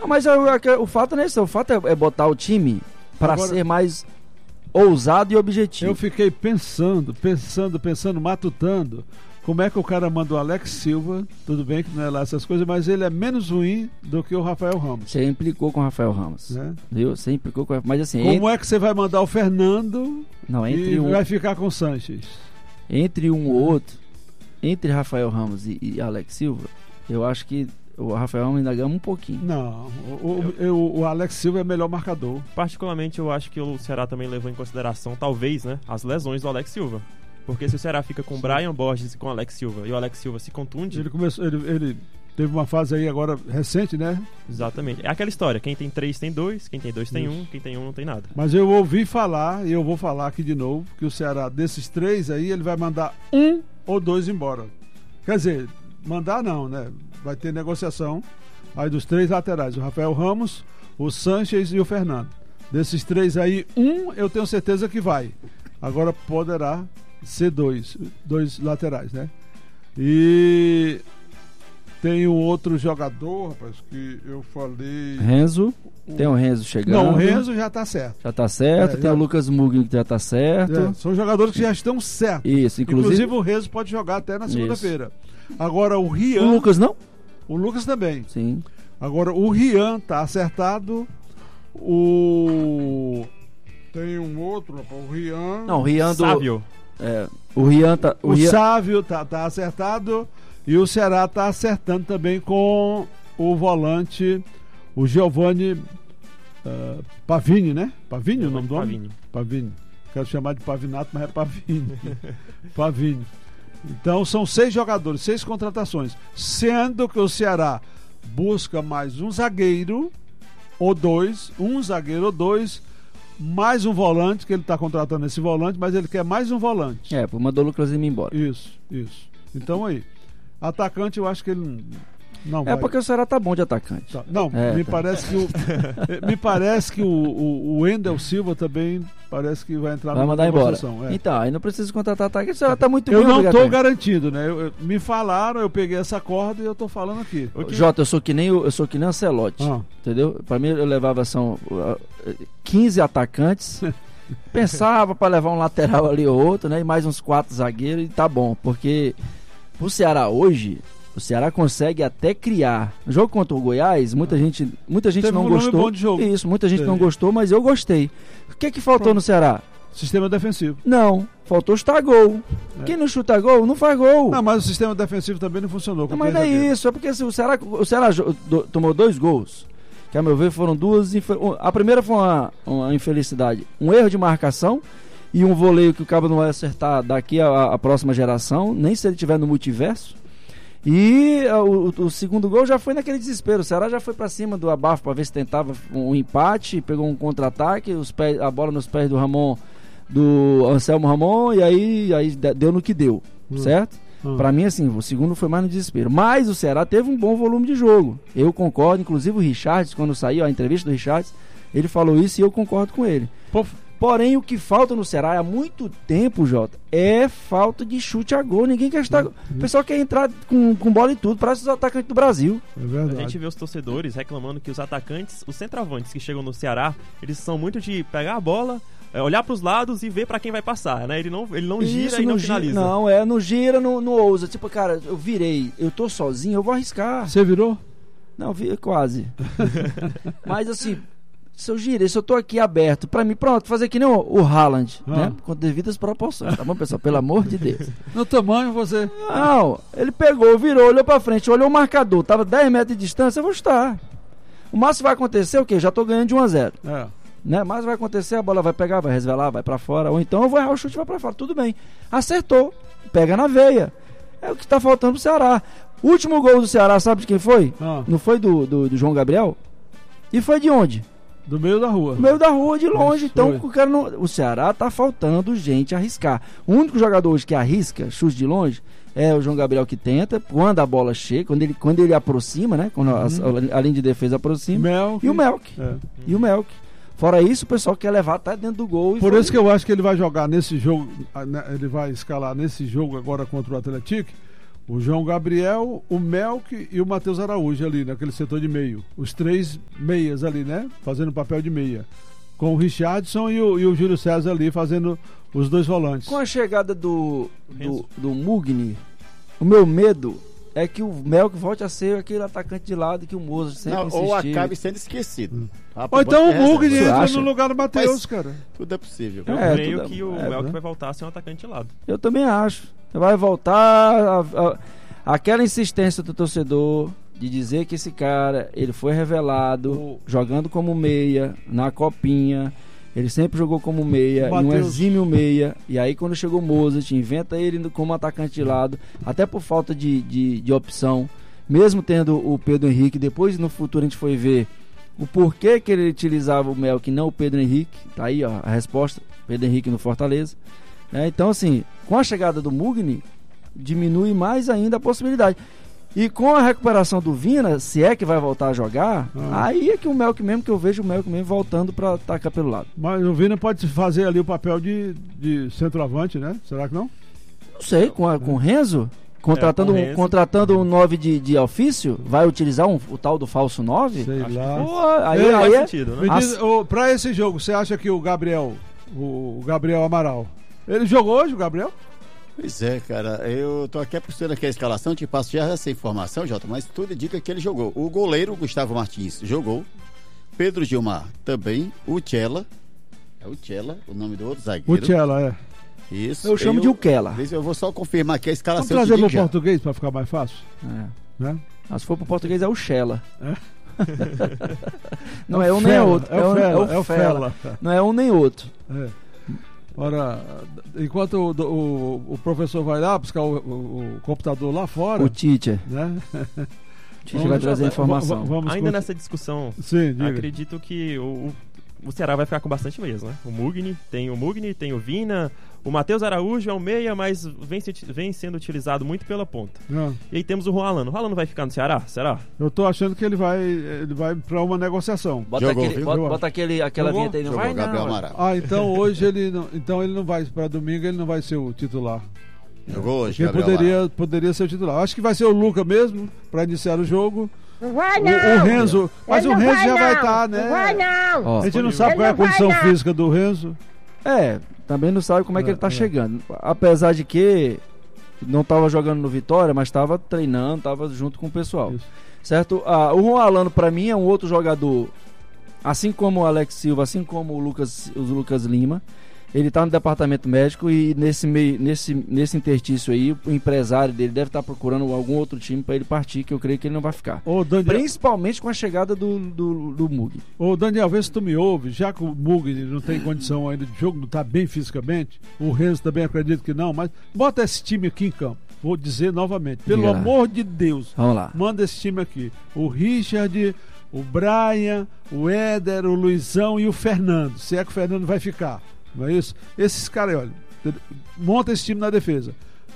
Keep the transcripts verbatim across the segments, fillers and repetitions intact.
mas é, é, o fato não é isso, o fato é, é botar o time para ser mais ousado e objetivo. Eu fiquei pensando, pensando, pensando, matutando, como é que o cara manda o Alex Silva, tudo bem que não é lá essas coisas, mas ele é menos ruim do que o Rafael Ramos. Você implicou com o Rafael Ramos, né? Viu? Você implicou com o mas assim... Como entre... é que você vai mandar o Fernando não, entre e um... vai ficar com o Sanches? Entre um ou outro, entre Rafael Ramos e, e Alex Silva, eu acho que o Rafael Ramos ainda ganha um pouquinho. Não, o, eu... o, o Alex Silva é melhor marcador. Particularmente, eu acho que o Ceará também levou em consideração, talvez, né, as lesões do Alex Silva. Porque se o Ceará fica com o Brian Borges e com o Alex Silva, e o Alex Silva se contunde... Ele começou, ele, ele teve uma fase aí agora recente, né? Exatamente. É aquela história, quem tem três tem dois, quem tem dois tem Isso. um, quem tem um não tem nada. Mas eu ouvi falar, e eu vou falar aqui de novo, que o Ceará, desses três aí, ele vai mandar um ou dois embora. Quer dizer, mandar não, né? Vai ter negociação aí dos três laterais, o Rafael Ramos, o Sanches e o Fernando. Desses três aí, um eu tenho certeza que vai. Agora poderá ser dois, dois laterais, né? E tem um outro jogador, rapaz, que eu falei... Renzo, o... tem o Renzo chegando. Não, o Renzo já tá certo. Já tá certo, é, tem já... o Lucas Mugni que já tá certo. É, são jogadores que já estão certos. Isso, inclusive... Inclusive o Renzo pode jogar até na segunda-feira. Agora o Rian... O Lucas não? O Lucas também. Sim. Agora o Rian tá acertado, o... Tem um outro, rapaz, o Rian... Não, o Rian do... Sávio. É, o Rian tá... O, o Rian... Sávio tá, tá acertado e o Ceará tá acertando também com o volante, o Giovanni uh, Pavini, né? Pavini o nome do homem? Pavini. Pavini. Quero chamar de Pavinato, mas é Pavini. Pavini. Então são seis jogadores, seis contratações, sendo que o Ceará busca mais um zagueiro ou dois, um zagueiro ou dois, mais um volante, que ele está contratando esse volante, mas ele quer mais um volante. É, mandou o Lucas Lima embora. Isso, isso. Então aí, atacante eu acho que ele não é vai. porque o Ceará tá bom de atacante. Tá. Não, é, me, tá. parece que o, me parece que o, o, o Wendel Silva também parece que vai entrar vai na mandar embora. É. Então, aí não precisa contratar atacante, o Ceará tá muito eu bem. Eu não estou garantido, né? Eu, eu, me falaram, eu peguei essa corda e eu tô falando aqui. Okay. Jota, eu sou que nem eu sou que nem o Ancelotti, ah. entendeu? Para mim eu levava são quinze atacantes. Pensava para levar um lateral ali ou outro, né? E mais uns quatro zagueiros e tá bom, porque o Ceará hoje, o Ceará consegue até criar. No jogo contra o Goiás, muita gente, muita gente Teve não um gostou. Bom de jogo. Isso, muita gente Teve. não gostou, mas eu gostei. O que que faltou Pronto. no Ceará? Sistema defensivo. Não, faltou chutar gol. É. Quem não chuta gol, não faz gol. Não, mas o sistema defensivo também não funcionou. Não, mas não é isso, é porque assim, o Ceará, o Ceará do, tomou dois gols. Que a meu ver foram duas. A primeira foi uma, uma infelicidade, um erro de marcação e um voleio que o cabo não vai acertar daqui a, a próxima geração, nem se ele estiver no multiverso. E o, o segundo gol já foi naquele desespero. O Ceará já foi pra cima do abafo para ver se tentava um empate, pegou um contra-ataque, os pés, a bola nos pés do Ramon, do Anselmo Ramon, e aí, aí deu no que deu, hum. certo? Hum. Pra mim, assim, o segundo foi mais no desespero. Mas o Ceará teve um bom volume de jogo. Eu concordo, inclusive o Richards, quando saiu a entrevista do Richards, ele falou isso e eu concordo com ele. Pô. Porém, o que falta no Ceará há muito tempo, Jota, é falta de chute a gol. Ninguém quer estar. Hum. O pessoal quer entrar com, com bola e tudo, parece os atacantes do Brasil. É verdade. A gente vê os torcedores reclamando que os atacantes, os centroavantes que chegam no Ceará, eles são muito de pegar a bola, é, olhar para os lados e ver para quem vai passar, né? Ele não, ele não gira Isso, e não, não finaliza. Gira, não, é, não gira, não, não ousa. Tipo, cara, eu virei, eu tô sozinho, eu vou arriscar. Você virou? Não, vi, quase. Mas assim, se eu girei, se eu tô aqui aberto, pra mim, pronto, fazer que nem o, o Haaland, ah. né? Com devidas proporções, tá bom, pessoal? Pelo amor de Deus. No tamanho, você... Não, ele pegou, virou, olhou pra frente, olhou o marcador, tava dez metros de distância, eu vou chutar. O máximo vai acontecer o quê? Já tô ganhando de um a zero. É. Né? Mas vai acontecer, a bola vai pegar, vai resvalar, vai pra fora, ou então eu vou errar o chute e vai pra fora, tudo bem. Acertou, pega na veia. É o que tá faltando pro Ceará. O último gol do Ceará, sabe de quem foi? Ah. Não foi do, do, do João Gabriel? E foi de onde? Do meio da rua. Do meio da rua, de longe. Isso, então o, cara não, o Ceará tá faltando gente arriscar. O único jogador hoje que arrisca chute de longe é o João Gabriel, que tenta, quando a bola chega, quando ele, quando ele aproxima, né? Quando uhum. a, a linha de defesa aproxima. Melk. E o Melk. É. E o Melk. Fora isso, o pessoal quer levar até dentro do gol. E Por foi... isso que eu acho que ele vai jogar nesse jogo, ele vai escalar nesse jogo agora contra o Atlético, o João Gabriel, o Melk e o Matheus Araújo ali, naquele setor de meio. Os três meias ali, né? Fazendo papel de meia. Com o Richardson e o, e o Júlio César ali fazendo os dois volantes. Com a chegada do, do, do Mugni, o meu medo é que o Melk volte a ser aquele atacante de lado que o Mozart sempre Não, insistiu. ou acabe sendo esquecido. Hum. Ah, Ou então o Mugni Você entra acha? no lugar do Matheus, Mas- cara. Tudo é possível. Eu É, creio tudo- que o é, Melk né? vai voltar a ser um atacante de lado. Eu também acho. Vai voltar a- a- aquela insistência do torcedor de dizer que esse cara, ele foi revelado O- jogando como meia na copinha. Ele sempre jogou como meia, O e um Matheus- exímio meia. E aí quando chegou o Mozart, inventa ele como atacante de lado, até por falta de, de, de opção. Mesmo tendo o Pedro Henrique, depois no futuro a gente foi ver o porquê que ele utilizava o Melk e não o Pedro Henrique. Tá aí ó, a resposta, Pedro Henrique no Fortaleza. É, então assim, com a chegada do Mugni, diminui mais ainda a possibilidade. E com a recuperação do Vina, se é que vai voltar a jogar, Ah. aí é que o Melk mesmo, que eu vejo o Melk mesmo voltando para atacar pelo lado. Mas o Vina pode fazer ali o papel de, de centroavante, né? Será que não? Não sei, com, a, com o Renzo, contratando, É, com o um, Renzo. contratando um nove de, de ofício, vai utilizar um- o tal do falso nove? Sei Acho lá. Pô, aí, Ei, aí Faz é, sentido, né? Me As- diz, ô, pra esse jogo, você acha que o Gabriel, o Gabriel Amaral, ele jogou hoje, o Gabriel? Pois é, cara. Eu tô aqui apostando aqui a escalação, te passo já essa informação, Jota, mas tudo indica que ele jogou. O goleiro, Gustavo Martins, jogou. Pedro Gilmar também. O Tchela. É o Tchela, o nome do outro O zagueiro. Tchela, é. Isso. eu chamo de Ukela. Eu vou só confirmar aqui a Vamos escalação. trazer de no já. português pra ficar mais fácil, É. né? Mas se for pro português é o Shella. É? Não é um nem Fela, outro. É o Fela. É o Fela. Fela. Não é um nem outro. É. Ora, enquanto o, o, o professor vai lá buscar o, o- o computador lá fora, O teacher. né? O teacher vai trazer a informação. Va- Vamos Ainda con- nessa discussão, Sim, diga. acredito que o, o, o Ceará vai ficar com bastante meias, né? O Mugni, tem o Mugni, tem o Vina, o Matheus Araújo é um meia, mas vem, se- vem sendo utilizado muito pela ponta. Não, E aí temos o Juan Alano. O Juan Alano vai ficar no Ceará? Será? eu tô achando que ele vai, ele vai pra uma negociação. Bota, Jogou, aquele, viu? bota, Jogou. bota aquele, aquela Jogou? vinheta aí, não Jogou vai Gabriel não. Amaral. Ah, então hoje ele não, então ele não vai para domingo, ele não vai ser o titular. Jogou hoje, Quem Gabriel poderia, Amaral. poderia ser o titular. Acho que vai ser o Luca mesmo para iniciar o jogo. Não vai O, não. o Renzo, mas Ele o não Renzo já não. vai estar, né? Não vai não. Ó, A gente não sabe Ele qual é a não vai, condição não. física do Renzo. É, também não sabe como é que É, ele tá é. chegando. Apesar de que não tava jogando no Vitória, mas tava treinando, tava junto com o pessoal. Isso. Certo? Ah, o Juan Alano, pra mim, é um outro jogador, assim como o Alex Silva, assim como o Lucas, o Lucas Lima. Ele tá no departamento médico e nesse, meio, nesse, nesse interstício aí, o empresário dele deve estar procurando algum outro time pra ele partir, que eu creio que ele não vai ficar. Ô, Daniel, Principalmente com a chegada do, do, do Mug. ô, Daniel, vê se tu me ouve, já que o Mugni não tem condição ainda de jogo, não tá bem fisicamente, o Renzo também acredito que não, mas bota esse time aqui em campo. Vou dizer novamente, pelo Diga lá. amor de Deus, Vamos lá. manda esse time aqui. O Richard, o Brian, o Éder, o Luizão e o Fernando. Se é que o Fernando vai ficar, não é isso? Esses caras, olha, monta esse time na defesa.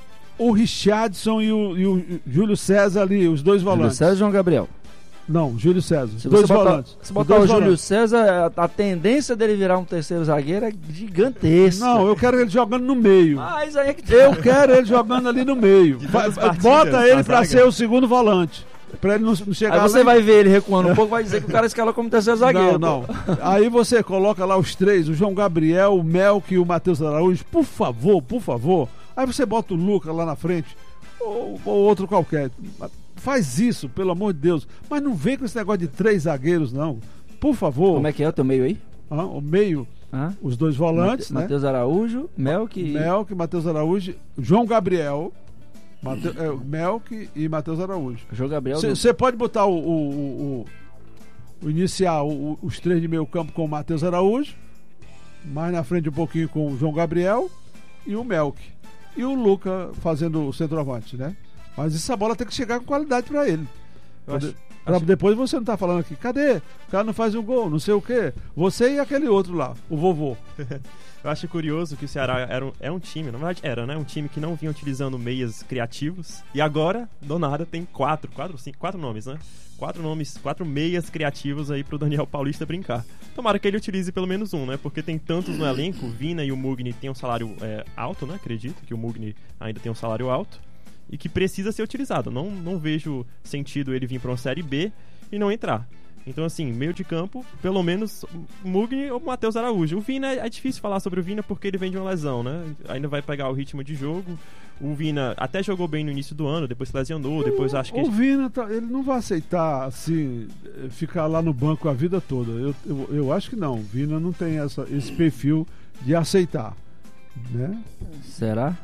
O Richardson e o, e o Júlio César ali, os dois Júlio volantes. César e João Gabriel. Não, Júlio César. Se dois você botar, volantes. se Os botar o dois Júlio volantes. César, a, a tendência dele virar um terceiro zagueiro é gigantesca. Não, eu quero ele jogando no meio. Mas aí é que Eu quero ele jogando ali no meio. De Vai- todas as partidas, bota ele a pra zaga. ser o segundo volante. Pra ele não não chegar Aí lá você e- vai ver ele recuando um pouco, vai dizer que o cara escala como terceiro zagueiro. Não, não. Aí você coloca lá os três, o João Gabriel, o Melk e o Matheus Araújo, por favor, por favor. Aí você bota o Luca lá na frente, ou, ou outro qualquer. Faz isso, pelo amor de Deus. Mas não vem com esse negócio de três zagueiros, não. Por favor. Como é que é o teu meio aí? Ah, o meio, Hã? os dois volantes, Mate- né? Matheus Araújo, Melk e... Melk, Matheus Araújo, João Gabriel, Mate- é, Melk e Matheus Araújo. João Gabriel. do- Você pode botar o, o, o, o- o inicial, o- os três de meio campo com o Matheus Araújo, mais na frente um pouquinho com o João Gabriel e o Melk. E o Luca fazendo o centroavante, né? Mas essa bola tem que chegar com qualidade pra ele. Eu acho- Pra acho- depois você não tá falando aqui, cadê? O cara não faz um gol, não sei o quê. Você e aquele outro lá, o vovô. Eu acho curioso que o Ceará era um, é um time, na verdade era, né? Um time que não vinha utilizando meias criativos. E agora, do nada, tem quatro, quatro, cinco, quatro nomes, né? Quatro nomes, quatro meias criativos aí pro Daniel Paulista brincar. Tomara que ele utilize pelo menos um, né? Porque tem tantos no elenco. O Vina e o Mugni têm um salário é, alto, né? Acredito que o Mugni ainda tem um salário alto. e que precisa ser utilizado. Não, não vejo sentido ele vir para uma Série B e não entrar. Então, assim, meio de campo, pelo menos Mugni ou Matheus Araújo. O Vina, é difícil falar sobre o Vina porque ele vem de uma lesão, né? Ainda vai pegar o ritmo de jogo. O Vina até jogou bem no início do ano, depois se lesionou, o, depois acho que... O Vina, tá, ele não vai aceitar, assim, ficar lá no banco a vida toda. Eu, eu, eu acho que não. O Vina não tem essa, esse perfil de aceitar, né? Será?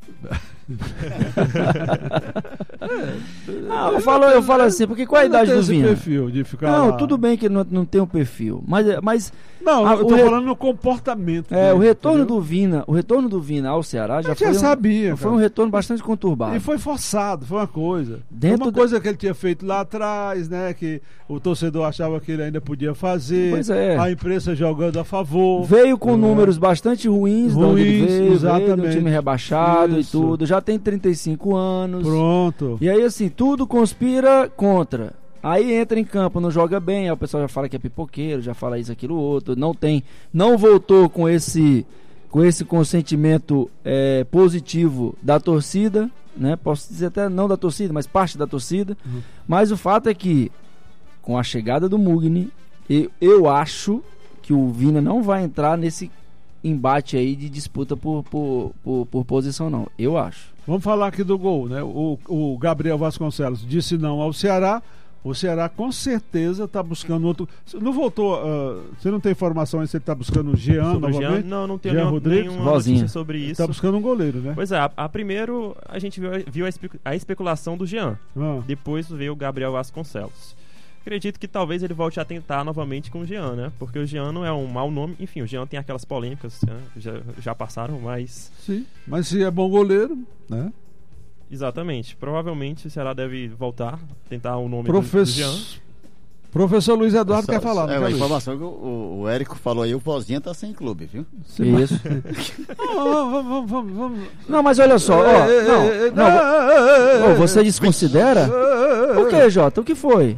Não, eu falo, eu falo assim, porque qual a idade do Vina? Perfil de ficar não, lá. Tudo bem que ele não, não tem um perfil, mas, mas não, a, eu tô re... falando no comportamento. É, dele, o retorno entendeu? do Vina, o retorno do Vina ao Ceará já eu foi já um, sabia, foi cara. um retorno bastante conturbado. E foi forçado, foi uma coisa. Dentro foi uma da... coisa que ele tinha feito lá atrás, né? Que o torcedor achava que ele ainda podia fazer. Pois é. A imprensa jogando a favor. Veio com é. números bastante ruins, ruins de onde ele veio, exatamente. veio do time rebaixado Isso. e tudo. Já tem trinta e cinco anos. Pronto. E aí, assim, tudo conspira contra. Aí entra em campo, não joga bem, aí o pessoal já fala que é pipoqueiro, já fala isso, aquilo, outro. Não tem, não voltou com esse, com esse consentimento é, positivo da torcida, né? Posso dizer até não da torcida, mas parte da torcida. Uhum. Mas o fato é que, com a chegada do Mugni, eu, eu acho que o Vina não vai entrar nesse embate aí de disputa por, por, por, por posição, não. Eu acho. Vamos falar aqui do gol, né? O, o Gabriel Vasconcelos disse não ao Ceará. O Ceará com certeza está buscando outro. Não voltou. Uh, você não tem informação aí se ele está buscando o Jean sobre novamente? O Jean, não, não tenho Jean nenhuma, Rodrigues? nenhuma notícia sobre isso. Está buscando um goleiro, né? Pois é, a, a primeiro a gente viu, viu a, espe, a especulação do Jean. Ah. Depois veio o Gabriel Vasconcelos. Acredito que talvez ele volte a tentar novamente com o Jean, né? Porque o Jean não é um mau nome. Enfim, o Jean tem aquelas polêmicas, né? já, já passaram, mas... Sim, mas se é bom goleiro, né? Exatamente. Provavelmente o Ceará deve voltar, tentar o nome Professor... do, do Jean. Professor Luiz Eduardo Só, quer falar, É não uma quer, informação que o, o Érico falou aí, o Vozinha tá sem clube, viu? Sim. Isso. não, vamos, vamos, vamos. Não, mas olha só, ó, não, não, não, você desconsidera? O que, Jota? O que foi?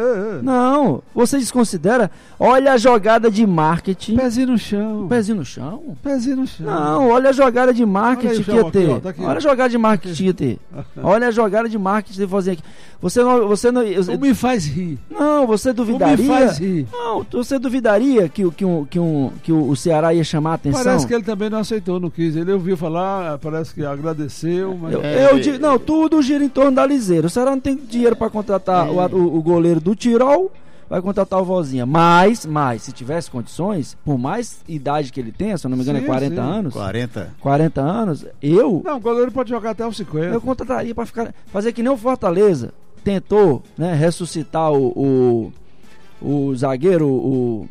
Não, você desconsidera? Olha a jogada de marketing. Pezinho no chão. Pezinho no chão? Pezinho no chão. Não, olha a jogada de marketing que ia ter. Aqui, ó, tá aqui. Olha a jogada de marketing que ia ter. Olha a jogada de marketing que fazer aqui. Você não, você não. Não me faz rir. Não, você duvidaria. Me faz rir. Não, você duvidaria que, que, um, que, um, que o Ceará ia chamar a atenção? Parece que ele também não aceitou, não quis. Ele ouviu falar, parece que agradeceu. Mas... Eu, é, eu digo, não, tudo gira em torno da Liseira. O Ceará não tem dinheiro para contratar é. o, o, o goleiro do Tirol. Vai contratar o Vozinha. Mas, mas, se tivesse condições, por mais idade que ele tenha, se eu não me engano sim, é quarenta sim. anos. quarenta. quarenta anos, eu. Não, o goleiro pode jogar até os cinquenta. Eu contrataria para ficar. Fazer que nem o Fortaleza tentou, né, ressuscitar o, o, o zagueiro, o.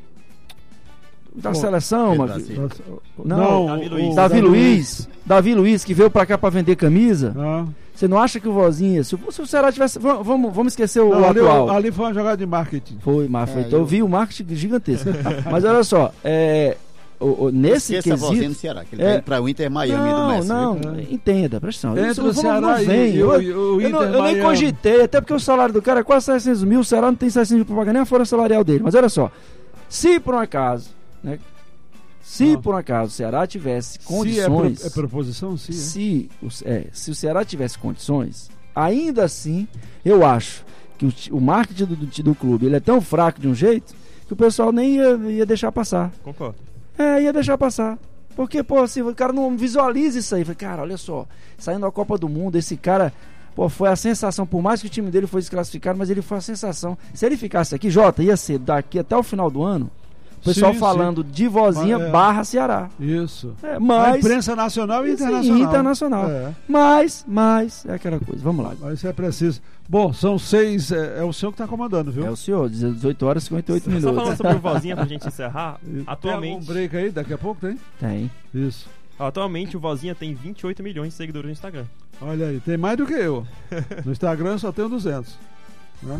Da Pô, seleção, mas, não, não, Davi Luiz. O, Davi, Davi Luiz. Davi Luiz, que veio pra cá pra vender camisa. Ah. Você não acha que o Vozinha, se, se o Ceará tivesse. Vamos, vamos esquecer o não, atual. Ali, ali foi uma jogada de marketing. Foi, mas foi. É, então eu vi o marketing gigantesco. Mas olha só, é, o, o, nesse Esqueça quesito. A Vozinha no Ceará, que ele é, tá para o Inter Miami não, do Messi. Não, não, é. entenda, presta atenção. Entre o Ceará e, vem. e, eu, e o Inter eu, não, eu Miami. nem cogitei, até porque o salário do cara é quase seiscentos mil, o Ceará não tem seiscentos mil para pagar nem a folha salarial dele. Mas olha só, se por um acaso, né? Se ah. por um acaso o Ceará tivesse condições. Se é, pro, é proposição? Se, se, é. É, se o Ceará tivesse condições, ainda assim, eu acho que o, o marketing do, do, do clube ele é tão fraco de um jeito que o pessoal nem ia, ia deixar passar. Concordo. É, ia deixar passar. Porque, pô, assim, o cara não visualiza isso aí. Cara, olha só, saindo da Copa do Mundo, esse cara, pô, foi a sensação, por mais que o time dele foi desclassificado, mas ele foi a sensação. Se ele ficasse aqui, Jota, ia ser daqui até o final do ano. O pessoal sim, falando sim. de Vozinha é. barra Ceará. Isso. É, mas, a imprensa nacional e internacional. Sim, internacional. É. Mas, mas, é aquela coisa. Vamos lá. Mas isso é preciso. Bom, são seis. É, é o senhor que está comandando, viu? É o senhor, dezoito horas e cinquenta e oito minutos. Só falando sobre o Vozinha pra gente encerrar. Atualmente. Tem algum break aí? Daqui a pouco tem? Tem. Isso. Atualmente o Vozinha tem vinte e oito milhões de seguidores no Instagram. Olha aí, tem mais do que eu. No Instagram eu só tenho duzentos. Né?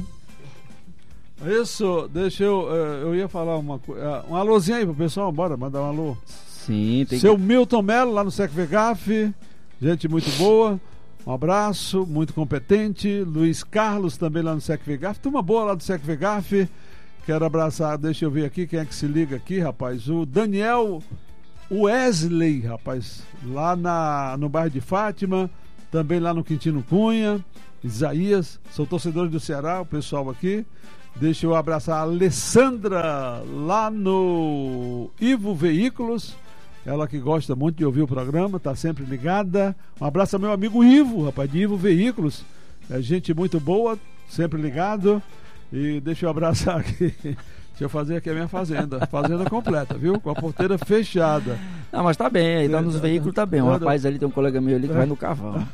Isso, deixa eu. Eu ia falar uma coisa. Um alôzinho aí pro pessoal, bora mandar um alô. Sim, tem Seu que... Milton Melo, lá no Sec Vegaf. Gente muito boa. Um abraço, muito competente. Luiz Carlos também lá no Sec Vegaf. Turma boa lá do Sec Vegaf. Quero abraçar, deixa eu ver aqui quem é que se liga aqui, rapaz. O Daniel Wesley, rapaz, lá na, no bairro de Fátima. também lá no Quintino Cunha, Isaías, são torcedores do Ceará, o pessoal aqui. Deixa eu abraçar a Alessandra lá no Ivo Veículos, ela que gosta muito de ouvir o programa, tá sempre ligada. Um abraço ao meu amigo Ivo, rapaz, de Ivo Veículos, é gente muito boa, sempre ligado. E deixa eu abraçar aqui, deixa eu fazer aqui a minha fazenda, fazenda completa, viu? Com a porteira fechada. Não, mas tá bem, aí tá nos veículos, tá bem. Um rapaz ali, tem um colega meu ali que vai no cavalo.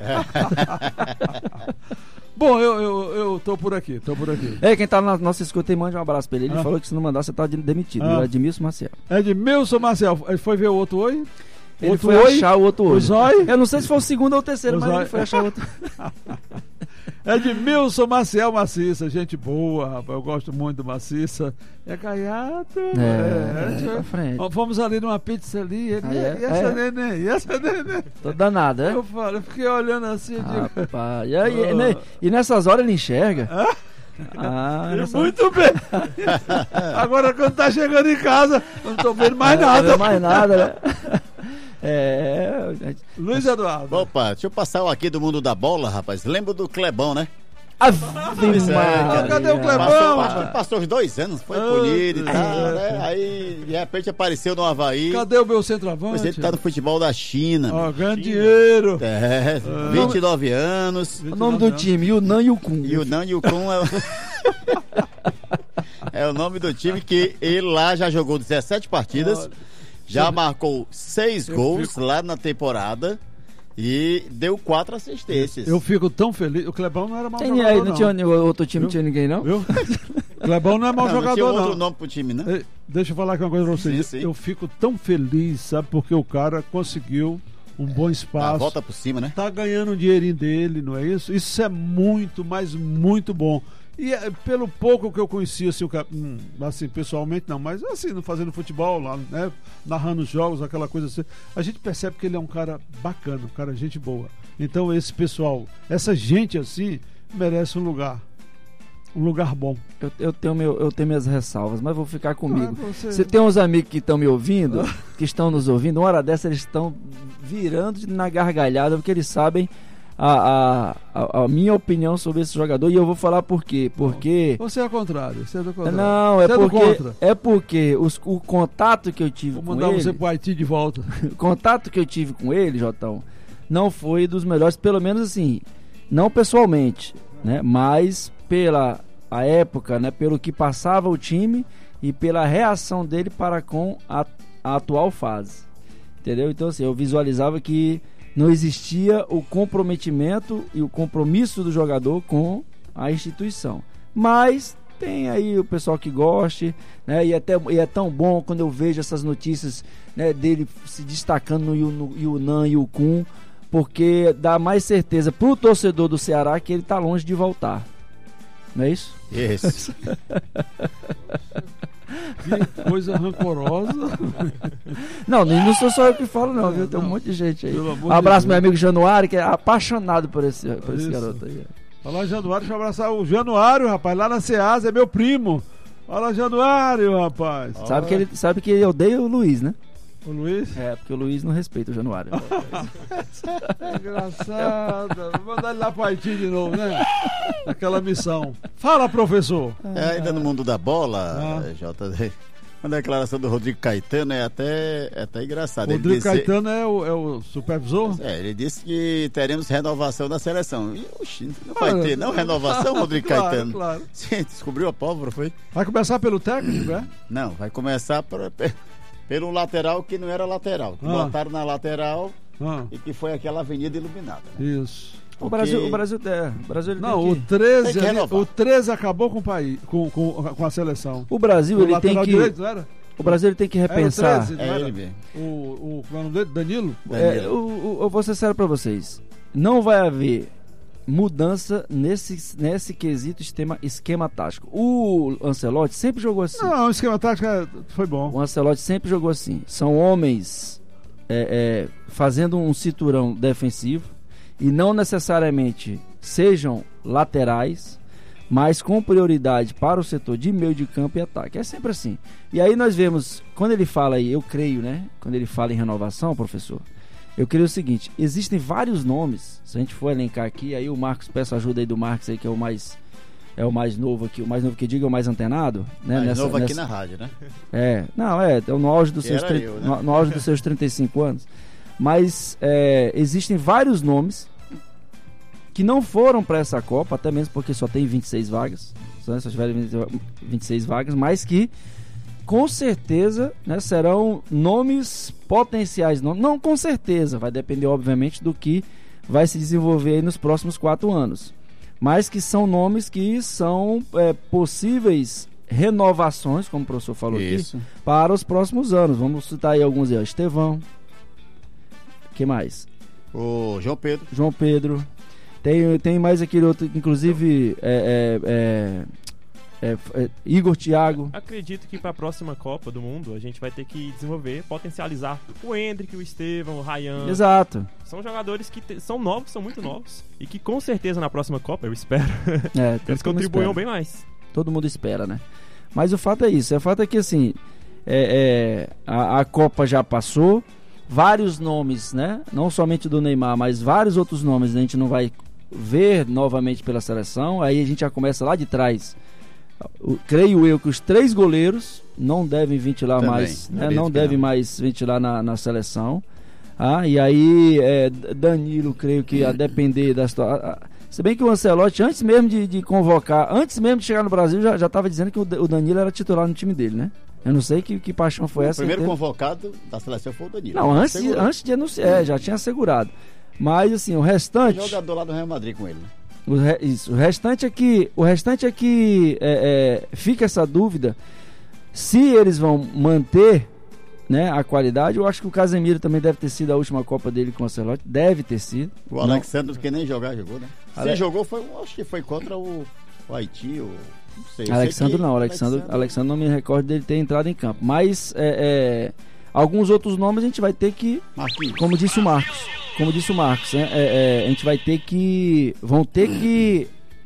Bom, eu, eu, eu tô por aqui, tô por aqui. É, quem tá na nossa escuta aí, mande um abraço pra ele. Ele Ah. falou que se não mandar, você tá de- demitido. Ah. Ah. Edmilson Maciel. Edmilson Marcel, ele foi ver o outro oi? Ele Outro foi oi? achar o outro O olho. zóio? Eu não sei se foi o segundo ou o terceiro, O mas zóio. ele foi achar outro. Edmilson Maciel Maciça, gente boa, rapaz, eu gosto muito do Maciça. É gaiato. É, é, pra frente. Ó, Fomos ali numa pizza ali, ele, Ah, é? e essa É. neném, e essa neném. Tô danado, é? Eu, falo, eu fiquei olhando assim, eu digo, Rapaz, e, aí, né, e nessas horas ele enxerga. Ah, nessa... muito bem. Agora quando tá chegando em casa, eu não tô vendo mais Não nada. vê mais nada, né? É. gente- Luiz Eduardo. Opa, deixa eu passar o aqui do mundo da bola, rapaz. Lembra do Clebão, né? Ave é, cara. Maria. Cadê o Clebão? Passou, acho que passou uns dois anos, foi Ah, punido e é. tal, né? Aí, de repente, apareceu no Havaí. Cadê o meu Pois centroavante? ele tá no futebol da China. Ó, ganhando dinheiro. É, vinte e nove anos. O nome do time, Yunan e o Kun. E o Nan e o Kun é o... é o nome do time que ele lá já jogou dezessete partidas, já marcou seis Eu gols fico- lá na temporada e deu quatro assistências. Eu fico tão feliz. O Clebão não era mau Tem jogador, aí, não. não tinha outro time, não Viu? tinha ninguém, não? Viu? Clebão não é mau não, não tinha jogador, outro não. nome pro time, né? Ei, deixa eu falar aqui uma coisa pra vocês. Sim, sim. Eu fico tão feliz, sabe? Porque o cara conseguiu um bom Dá a espaço. volta por cima, né? Tá ganhando um dinheirinho dele, não é isso? Isso é muito, mas muito bom. E é, pelo pouco que eu conhecia, assim, o cara, hum, assim, pessoalmente não, mas assim, no- fazendo futebol lá, né? Narrando os jogos, aquela coisa assim, a gente percebe que ele é um cara bacana, um cara gente boa. Então esse pessoal, essa gente assim, merece um lugar. Um lugar bom. Eu, eu, tenho meu, eu tenho minhas ressalvas, mas vou ficar comigo. Ah, você- Você tem uns amigos que estão me ouvindo, que estão nos ouvindo, uma hora dessa eles estão virando na gargalhada, porque eles sabem a, a, a, a minha opinião sobre esse jogador, e eu vou falar por quê. Porque. Você é ao contrário, você é do contrário. Não, é Você é do porque, contra. é porque os, o contato que eu tive Vou com mandar ele, você pro Haiti de volta. o contato que eu tive com ele, Jotão, não foi dos melhores, pelo menos assim, não pessoalmente, né? Mas pela a época, né? Pelo que passava o time e pela reação dele para com a, a atual fase, entendeu? Então assim, eu visualizava que não existia o comprometimento e o compromisso do jogador com a instituição, mas tem aí o pessoal que goste, né? E, até, e é tão bom quando eu vejo essas notícias, né, dele se destacando no, Yu- no Yunan e o Kun, porque dá mais certeza pro torcedor do Ceará que ele tá longe de voltar. Não é isso? Isso. Que coisa rancorosa. Não, não sou só eu que falo, não, viu? Tem um monte de gente aí. Pelo amor Um abraço, de meu Deus. amigo Januário, que é apaixonado por esse, por esse Isso. garoto aí. Fala, Januário, deixa eu abraçar o Januário, rapaz, lá na Ceasa, é meu primo. Fala, Januário, rapaz. Sabe que, ele, sabe que ele odeia o Luiz, né? O Luiz. É, porque o Luiz não respeita o Januário. É engraçado. Vou mandar ele lá pro Haiti de novo, né? Aquela missão. Fala, professor. É, ainda no mundo da bola, Ah. J D, uma declaração do Rodrigo Caetano é até, é até engraçada. Rodrigo disse, Caetano é o, é o supervisor? É, ele disse que teremos renovação da seleção. E, oxi, não vai Ah, ter não renovação, Rodrigo claro, Caetano? claro. Sim, descobriu a pólvora, foi? Vai começar pelo técnico, é? Não, vai começar por, pelo lateral que não era lateral. Que Ah. botaram na lateral Ah, e que foi aquela avenida iluminada. Né? isso. O Brasil, o Brasil, é, o Brasil ele Não, tem o que... treze, Tem que ali- renovar. o treze acabou com o país, com, com, com a seleção. O Brasil O ele tem lateral que direito, não era? o Brasil ele tem que Era o repensar. treze, não É era? ele mesmo. O, o, qual é o nome dele? Danilo? É, Danilo. o- o- eu vou ser sério pra vocês. Não vai haver mudança nesse, nesse quesito esquema, esquema tático. O Ancelotti sempre jogou assim. Não, o esquema tático é- foi bom. O Ancelotti sempre jogou assim. São homens é, é, fazendo um cinturão defensivo e não necessariamente sejam laterais, mas com prioridade para o setor de meio de campo e ataque. É sempre assim. E aí nós vemos, quando ele fala aí, eu creio, né? Quando ele fala em renovação, professor, Eu queria o seguinte, existem vários nomes, se a gente for elencar aqui, aí o Marcos, peço ajuda aí do Marcos aí, que é o mais é o mais novo aqui, o mais novo que diga é o mais antenado, né? Mais nessa, novo aqui nessa... na rádio, né? É, não, é, é no auge dos Que seus era trinta, eu, né? no, no auge dos seus trinta e cinco anos. Mas é, existem vários nomes que não foram para essa Copa, até mesmo porque só tem vinte e seis vagas, só, só tiveram vinte e seis vagas, mas que com certeza, né, serão nomes potenciais, não, não com certeza, vai depender obviamente do que vai se desenvolver aí nos próximos quatro anos, mas que são nomes que são é, possíveis renovações, como o professor falou Isso. aqui, para os próximos anos. Vamos citar aí alguns aí, ó. Estevão, que mais? O João Pedro. João Pedro, tem, tem mais aquele outro, inclusive é, é, é, é, é, Igor Thiago. Acredito que para a próxima Copa do Mundo a gente vai ter que desenvolver, potencializar o Endrick, o Estevão, o Ryan. Exato. São jogadores que te, são novos, são muito novos e que com certeza na próxima Copa, eu espero, É, eles contribuam bem mais. Todo mundo espera, né? Mas o fato é isso, o fato é que assim, é, é, a, a Copa já passou, vários nomes, né? Não somente do Neymar, mas vários outros nomes a gente não vai ver novamente pela seleção. Aí a gente já começa lá de trás. O, creio eu que os três goleiros não devem ventilar Também, mais, né? acredito Não que devem não. mais ventilar na, na seleção. Ah, e aí é, Danilo, creio que a depender da situação. Se bem que o Ancelotti, antes mesmo de, de convocar, antes mesmo de chegar no Brasil, já estava dizendo que o, o Danilo era titular no time dele, né? Eu não sei que, que paixão foi O essa. primeiro teve... convocado da seleção foi o Danilo. Não, antes, de, Segurou. antes de anunciar, é, já tinha assegurado. Mas assim, o restante. O jogador lá do Real Madrid com ele, né? O, re, isso, o restante é que, o restante é que é, é, fica essa dúvida se eles vão manter, né, a qualidade. Eu acho que o Casemiro também deve ter sido a última Copa dele com o Ancelotti. Deve ter sido. O Alexandre, que nem jogar, jogou, né? Se Ale... jogou, foi, acho que foi contra o, o Haiti, ou não sei. Eu Alexandre sei que não, Alexandre, Alexandre não me recordo dele ter entrado em campo. Mas é, é, alguns outros nomes a gente vai ter que, Marquinhos. como disse o Marcos, como disse o Marcos, né, é, é, a gente vai ter que, vão ter que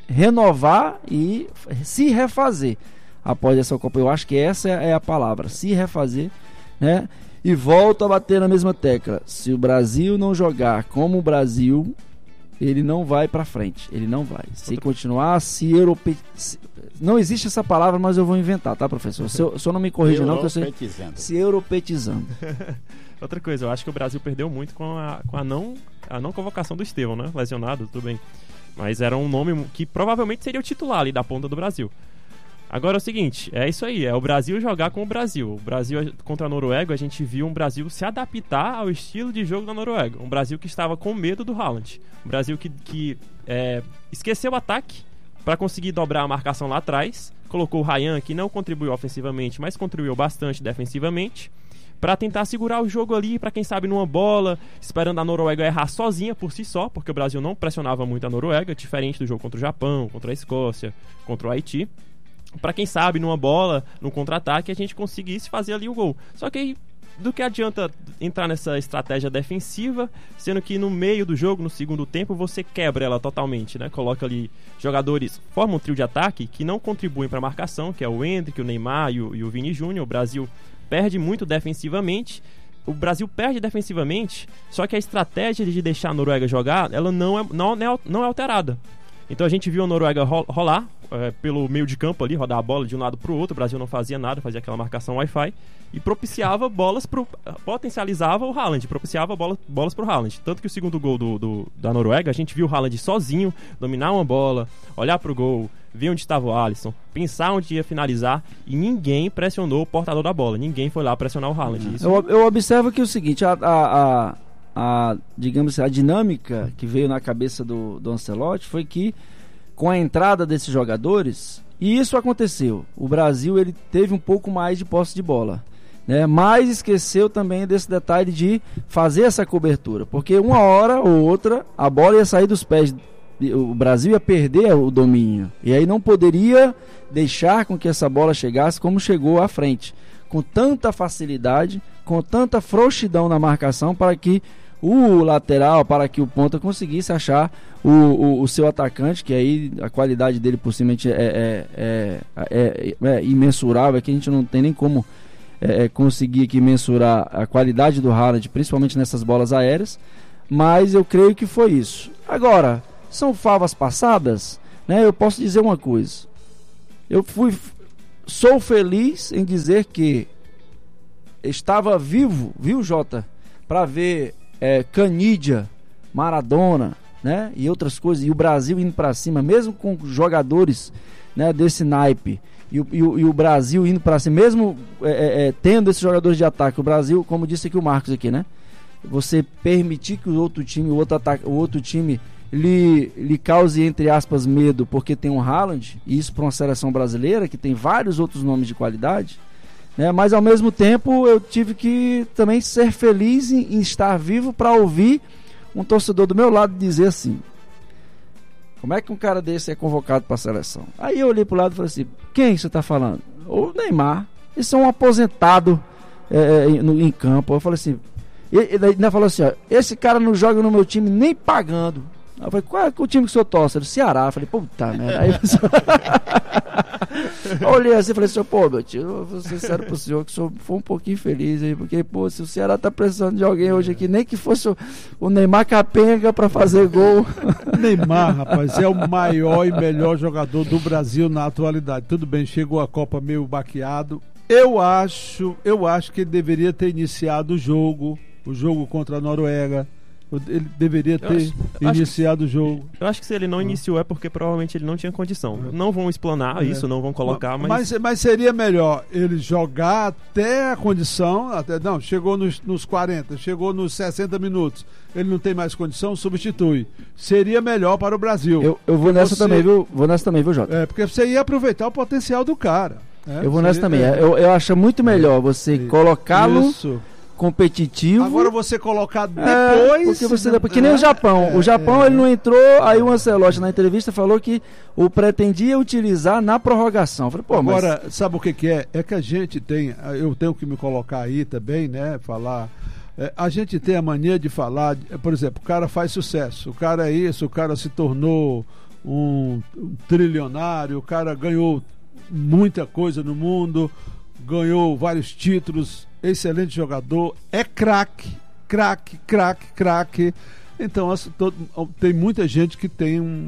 renovar e se refazer após essa Copa. Eu acho que essa é a palavra, se refazer, né? E volto a bater na mesma tecla. Se o Brasil não jogar como o Brasil, ele não vai pra frente. Ele não vai. Se continuar se europe... Se... Não existe essa palavra, mas eu vou inventar, tá, professor? Se eu, se eu não me corrija não, que eu sei... Se europetizando. Outra coisa, eu acho que o Brasil perdeu muito com a, com a, não, a não convocação do Estevão, né? Lesionado, tudo bem. Mas era um nome que provavelmente seria o titular ali da ponta do Brasil. Agora é o seguinte, é isso aí, é o Brasil jogar com o Brasil. O Brasil contra a Noruega, a gente viu um Brasil se adaptar ao estilo de jogo da Noruega. Um Brasil que estava com medo do Haaland. Um Brasil que, que é, esqueceu o ataque para conseguir dobrar a marcação lá atrás. Colocou o Ryan, que não contribuiu ofensivamente, mas contribuiu bastante defensivamente, para tentar segurar o jogo ali, para quem sabe numa bola, esperando a Noruega errar sozinha por si só, porque o Brasil não pressionava muito a Noruega, diferente do jogo contra o Japão, contra a Escócia, contra o Haiti. Para quem sabe, numa bola, num contra-ataque, a gente conseguisse fazer ali o gol. Só que aí, do que adianta entrar nessa estratégia defensiva, sendo que no meio do jogo, no segundo tempo, você quebra ela totalmente, né? Coloca ali jogadores, forma um trio de ataque que não contribuem para a marcação, que é o Endrick, o Neymar e o, e o Vini Júnior. O Brasil perde muito defensivamente. O Brasil perde defensivamente, só que a estratégia de deixar a Noruega jogar, ela não é, não, não é alterada. Então a gente viu a Noruega rolar é, pelo meio de campo ali, rodar a bola de um lado para o outro. O Brasil não fazia nada, fazia aquela marcação Wi-Fi e propiciava bolas pro, potencializava o Haaland, propiciava bola, bolas para o Haaland. Tanto que o segundo gol do, do, da Noruega, a gente viu o Haaland sozinho dominar uma bola, olhar para o gol, ver onde estava o Alisson, pensar onde ia finalizar, e ninguém pressionou o portador da bola, ninguém foi lá pressionar o Haaland. Isso... Eu, eu observo que é o seguinte, a... a, a... A, digamos, a dinâmica que veio na cabeça do, do Ancelotti foi que, com a entrada desses jogadores, e isso aconteceu, o Brasil ele teve um pouco mais de posse de bola, né? Mas esqueceu também desse detalhe de fazer essa cobertura, porque uma hora ou outra a bola ia sair dos pés, o Brasil ia perder o domínio, e aí não poderia deixar com que essa bola chegasse como chegou à frente, com tanta facilidade, com tanta frouxidão na marcação, para que o lateral, para que o ponta conseguisse achar o, o, o seu atacante, que aí a qualidade dele possivelmente é, é, é, é, é imensurável, que a gente não tem nem como é, conseguir aqui mensurar a qualidade do Haaland, principalmente nessas bolas aéreas, mas eu creio que foi isso. Agora, são favas passadas, né? Eu posso dizer uma coisa, eu fui, sou feliz em dizer que estava vivo, viu, Jota, para ver é, Canidia, Maradona, né, e outras coisas, e o Brasil indo para cima, mesmo com jogadores, né, desse naipe, e o, e o, e o Brasil indo para cima, mesmo é, é, tendo esses jogadores de ataque, o Brasil, como disse aqui o Marcos aqui, né, você permitir que o outro time, o outro, ataque, o outro time lhe, lhe cause, entre aspas, medo, porque tem um Haaland, e isso para uma seleção brasileira, que tem vários outros nomes de qualidade, né, mas ao mesmo tempo eu tive que também ser feliz em, em estar vivo para ouvir um torcedor do meu lado dizer assim: como é que um cara desse é convocado para a seleção? Aí eu olhei pro lado e falei assim: quem você está falando? O Neymar. Isso é um aposentado é, no, em campo. Eu falei assim, ele ainda falou assim, ó, esse cara não joga no meu time nem pagando. Eu falei, qual é o time que o senhor torce? Do Ceará. Eu falei, puta merda. Aí eu olhei assim e falei assim, pô, meu tio, eu vou ser sincero pro senhor que o senhor foi um pouquinho feliz aí, porque, pô, se o Ceará tá precisando de alguém hoje aqui, nem que fosse o, o Neymar Capenga pra fazer gol. Neymar, rapaz, é o maior e melhor jogador do Brasil na atualidade. Tudo bem, chegou a Copa meio baqueado. Eu acho, eu acho que ele deveria ter iniciado o jogo, o jogo contra a Noruega. Ele deveria ter acho, iniciado acho, o jogo. Eu acho que se ele não iniciou é porque provavelmente ele não tinha condição. Não vão explanar é. isso, não vão colocar, mas... mas... Mas seria melhor ele jogar até a condição, até, não, chegou nos, nos quarenta, chegou nos sessenta minutos, ele não tem mais condição, substitui. Seria melhor para o Brasil. Eu, eu vou nessa você... também, viu? Vou nessa também, viu, Jota? É, porque você ia aproveitar o potencial do cara. É, eu vou nessa também. É. Eu, eu acho muito melhor você é. colocá-lo... Isso. competitivo. Agora você colocar depois. É, porque você depois, que nem o Japão. É, o Japão é, ele não entrou, aí o Ancelotti na entrevista falou que o pretendia utilizar na prorrogação. Eu falei, pô, agora, mas... sabe o que, que é? É que a gente tem, eu tenho que me colocar aí também, né? Falar. É, a gente tem a mania de falar, por exemplo, o cara faz sucesso, o cara é isso, o cara se tornou um, um trilionário, o cara ganhou muita coisa no mundo, ganhou vários títulos, excelente jogador, é craque, craque, craque, craque. Então as, todo, tem muita gente que tem um...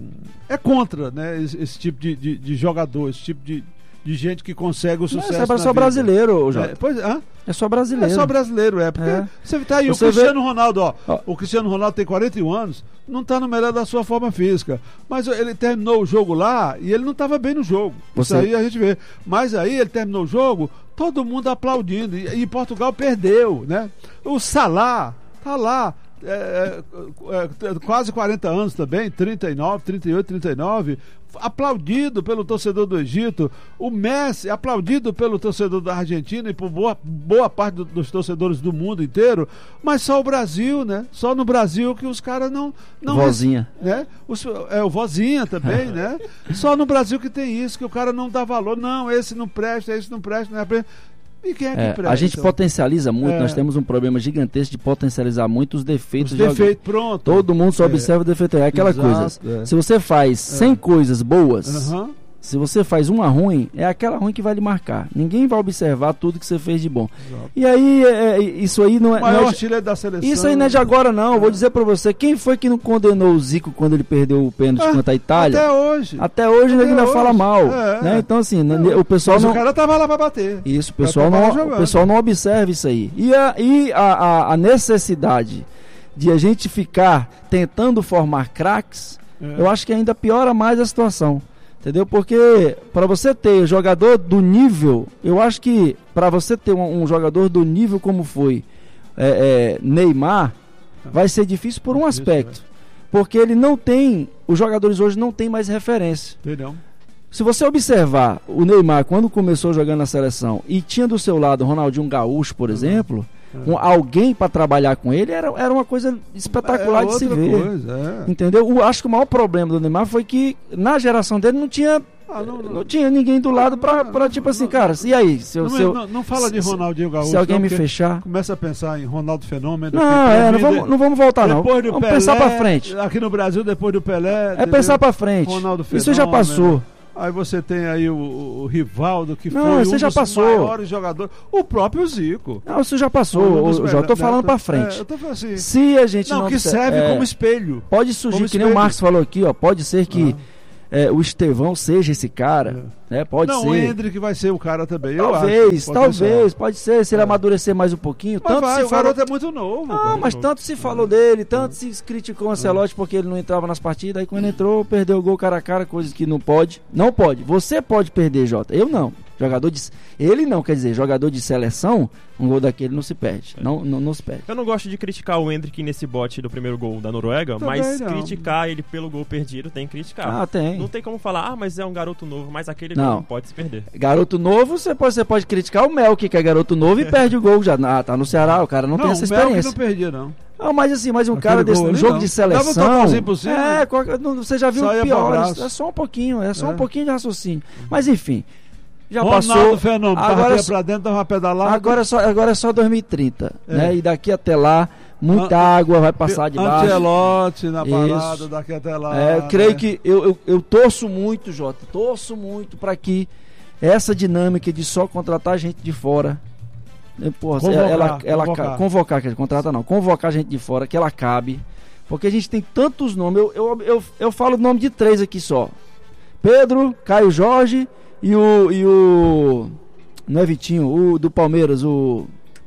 é contra, né, esse, esse tipo de, de, de jogador, esse tipo de, de gente que consegue o sucesso. Não, é só brasileiro, Jota. É, pois, hã? É só brasileiro. É só brasileiro, é. Porque é. Você tá aí, você o Cristiano vê... Ronaldo, ó, ó. O Cristiano Ronaldo tem quarenta e um anos, não está no melhor da sua forma física. Mas ele terminou o jogo lá e ele não estava bem no jogo. Você... Isso aí a gente vê. Mas aí ele terminou o jogo, todo mundo aplaudindo. E, e Portugal perdeu, né? O Salah tá lá. É, é, é, quase quarenta anos também, trinta e nove, trinta e oito, trinta e nove, aplaudido pelo torcedor do Egito. O Messi aplaudido pelo torcedor da Argentina e por boa, boa parte do, dos torcedores do mundo inteiro. Mas só o Brasil, né? Só no Brasil que os caras não, não vozinha, né? Os, é o vozinha também, né? Só no Brasil que tem isso, que o cara não dá valor. Não, esse não presta, esse não presta, não é presta. E quem é que é, presta? A gente potencializa muito, é. Nós temos um problema gigantesco de potencializar muito os defeitos. Os defeitos, pronto. Todo mundo só é. observa o defeito. É aquela Exato, coisa. É. Se você faz cem coisas boas, uhum. se você faz uma ruim, é aquela ruim que vai lhe marcar. Ninguém vai observar tudo que você fez de bom. Exato. E aí, é, isso aí não é... O maior não é artilheiro da seleção. Isso aí não é de agora, não. Eu vou dizer pra você, quem foi que não condenou o Zico quando ele perdeu o pênalti é, contra a Itália? Até hoje. Até hoje até ainda hoje. fala mal. É, né? é. Então, assim, é. o pessoal Mas não... o cara tava lá pra bater. Isso, o pessoal, não, o pessoal não observa isso aí. E a, e a, a, a necessidade de a gente ficar tentando formar craques, é. eu acho que ainda piora mais a situação. Entendeu? Porque para você ter jogador do nível, eu acho que para você ter um, um jogador do nível como foi é, é, Neymar, vai ser difícil por um aspecto. Porque ele não tem, os jogadores hoje não tem mais referência. Não. Se você observar o Neymar quando começou jogando na seleção e tinha do seu lado Ronaldinho Gaúcho, por exemplo, um, alguém para trabalhar com ele era, era uma coisa espetacular é de se ver. Coisa, é. Entendeu? O, acho que o maior problema do Neymar foi que na geração dele não tinha, ah, não, não. não tinha ninguém do lado para tipo assim, cara, e aí? Se eu, não, se eu, não, não fala de Ronaldinho Gaúcho. Se alguém não, me fechar. Começa a pensar em Ronaldo Fenômeno. Não, é, não, vamos, não vamos voltar, não. Depois do vamos Pelé, pensar para frente. Aqui no Brasil, depois do Pelé. É pensar para frente. Isso já passou. Aí você tem aí o, o Rivaldo, que Não, foi você um já dos passou. maiores jogadores. O próprio Zico. Não, isso já passou. Um dos Eu já melhores, tô falando né? pra frente. É, eu tô falando assim. Se a gente não... Não, que obser- serve é, como espelho. Pode surgir, como que nem o espelho. Marcos falou aqui, ó. Pode ser que é, o Estevão seja esse cara, né? Pode não, ser. o Hendrick vai ser o cara também. Eu Talvez, acho, talvez, pode ser, se ele É. amadurecer mais um pouquinho. Mas tanto vai, se o falou... garoto é muito novo. Ah, cara. mas tanto se falou dele, tanto se criticou o Ancelotti porque ele não entrava nas partidas, aí quando entrou, perdeu o gol cara a cara, coisas que não pode. Não pode. Você pode perder, Jota. Eu não. Jogador de... Ele não, quer dizer, jogador de seleção, um gol daquele não se perde. Não, não, não se perde. Eu não gosto de criticar o Hendrick nesse bote do primeiro gol da Noruega, Também mas não. criticar ele pelo gol perdido tem que criticar. Ah, tem. Não tem como falar, ah, mas é um garoto novo, mas aquele Não. gol não pode se perder. Garoto novo, você pode, você pode criticar o Melk, que é garoto novo e perde o gol já. Ah, tá no Ceará, o cara não, tem essa o Melk experiência. não perdia, não. Ah, mas assim, mas um Aquele cara desse gol no ali, jogo não. de Dava um seleção. totalzinho por cima, É, né? qualquer- não- você já viu Saía pro piores. abraço. É só um pouquinho, é só É. um pouquinho de raciocínio. Mas enfim, já Ronaldo passou. Fenômeno, Agora partia só- pra dentro, dava uma pedalada. Agora é só, agora é só dois mil e trinta, É. né? E daqui até lá, muita An- água vai passar debaixo. Ancelotti na Isso. parada, daqui até lá. É, eu creio né? que eu, eu, eu torço muito, Jota, torço muito para que essa dinâmica de só contratar gente de fora, né, porra, Convocar, ela, ela convocar. ca- convocar, quer dizer, contrata não, convocar gente de fora, que ela cabe, porque a gente tem tantos nomes, eu, eu, eu, eu falo o nome de três aqui só: Pedro, Caio Jorge e o, e o não é Vitinho, o do Palmeiras, o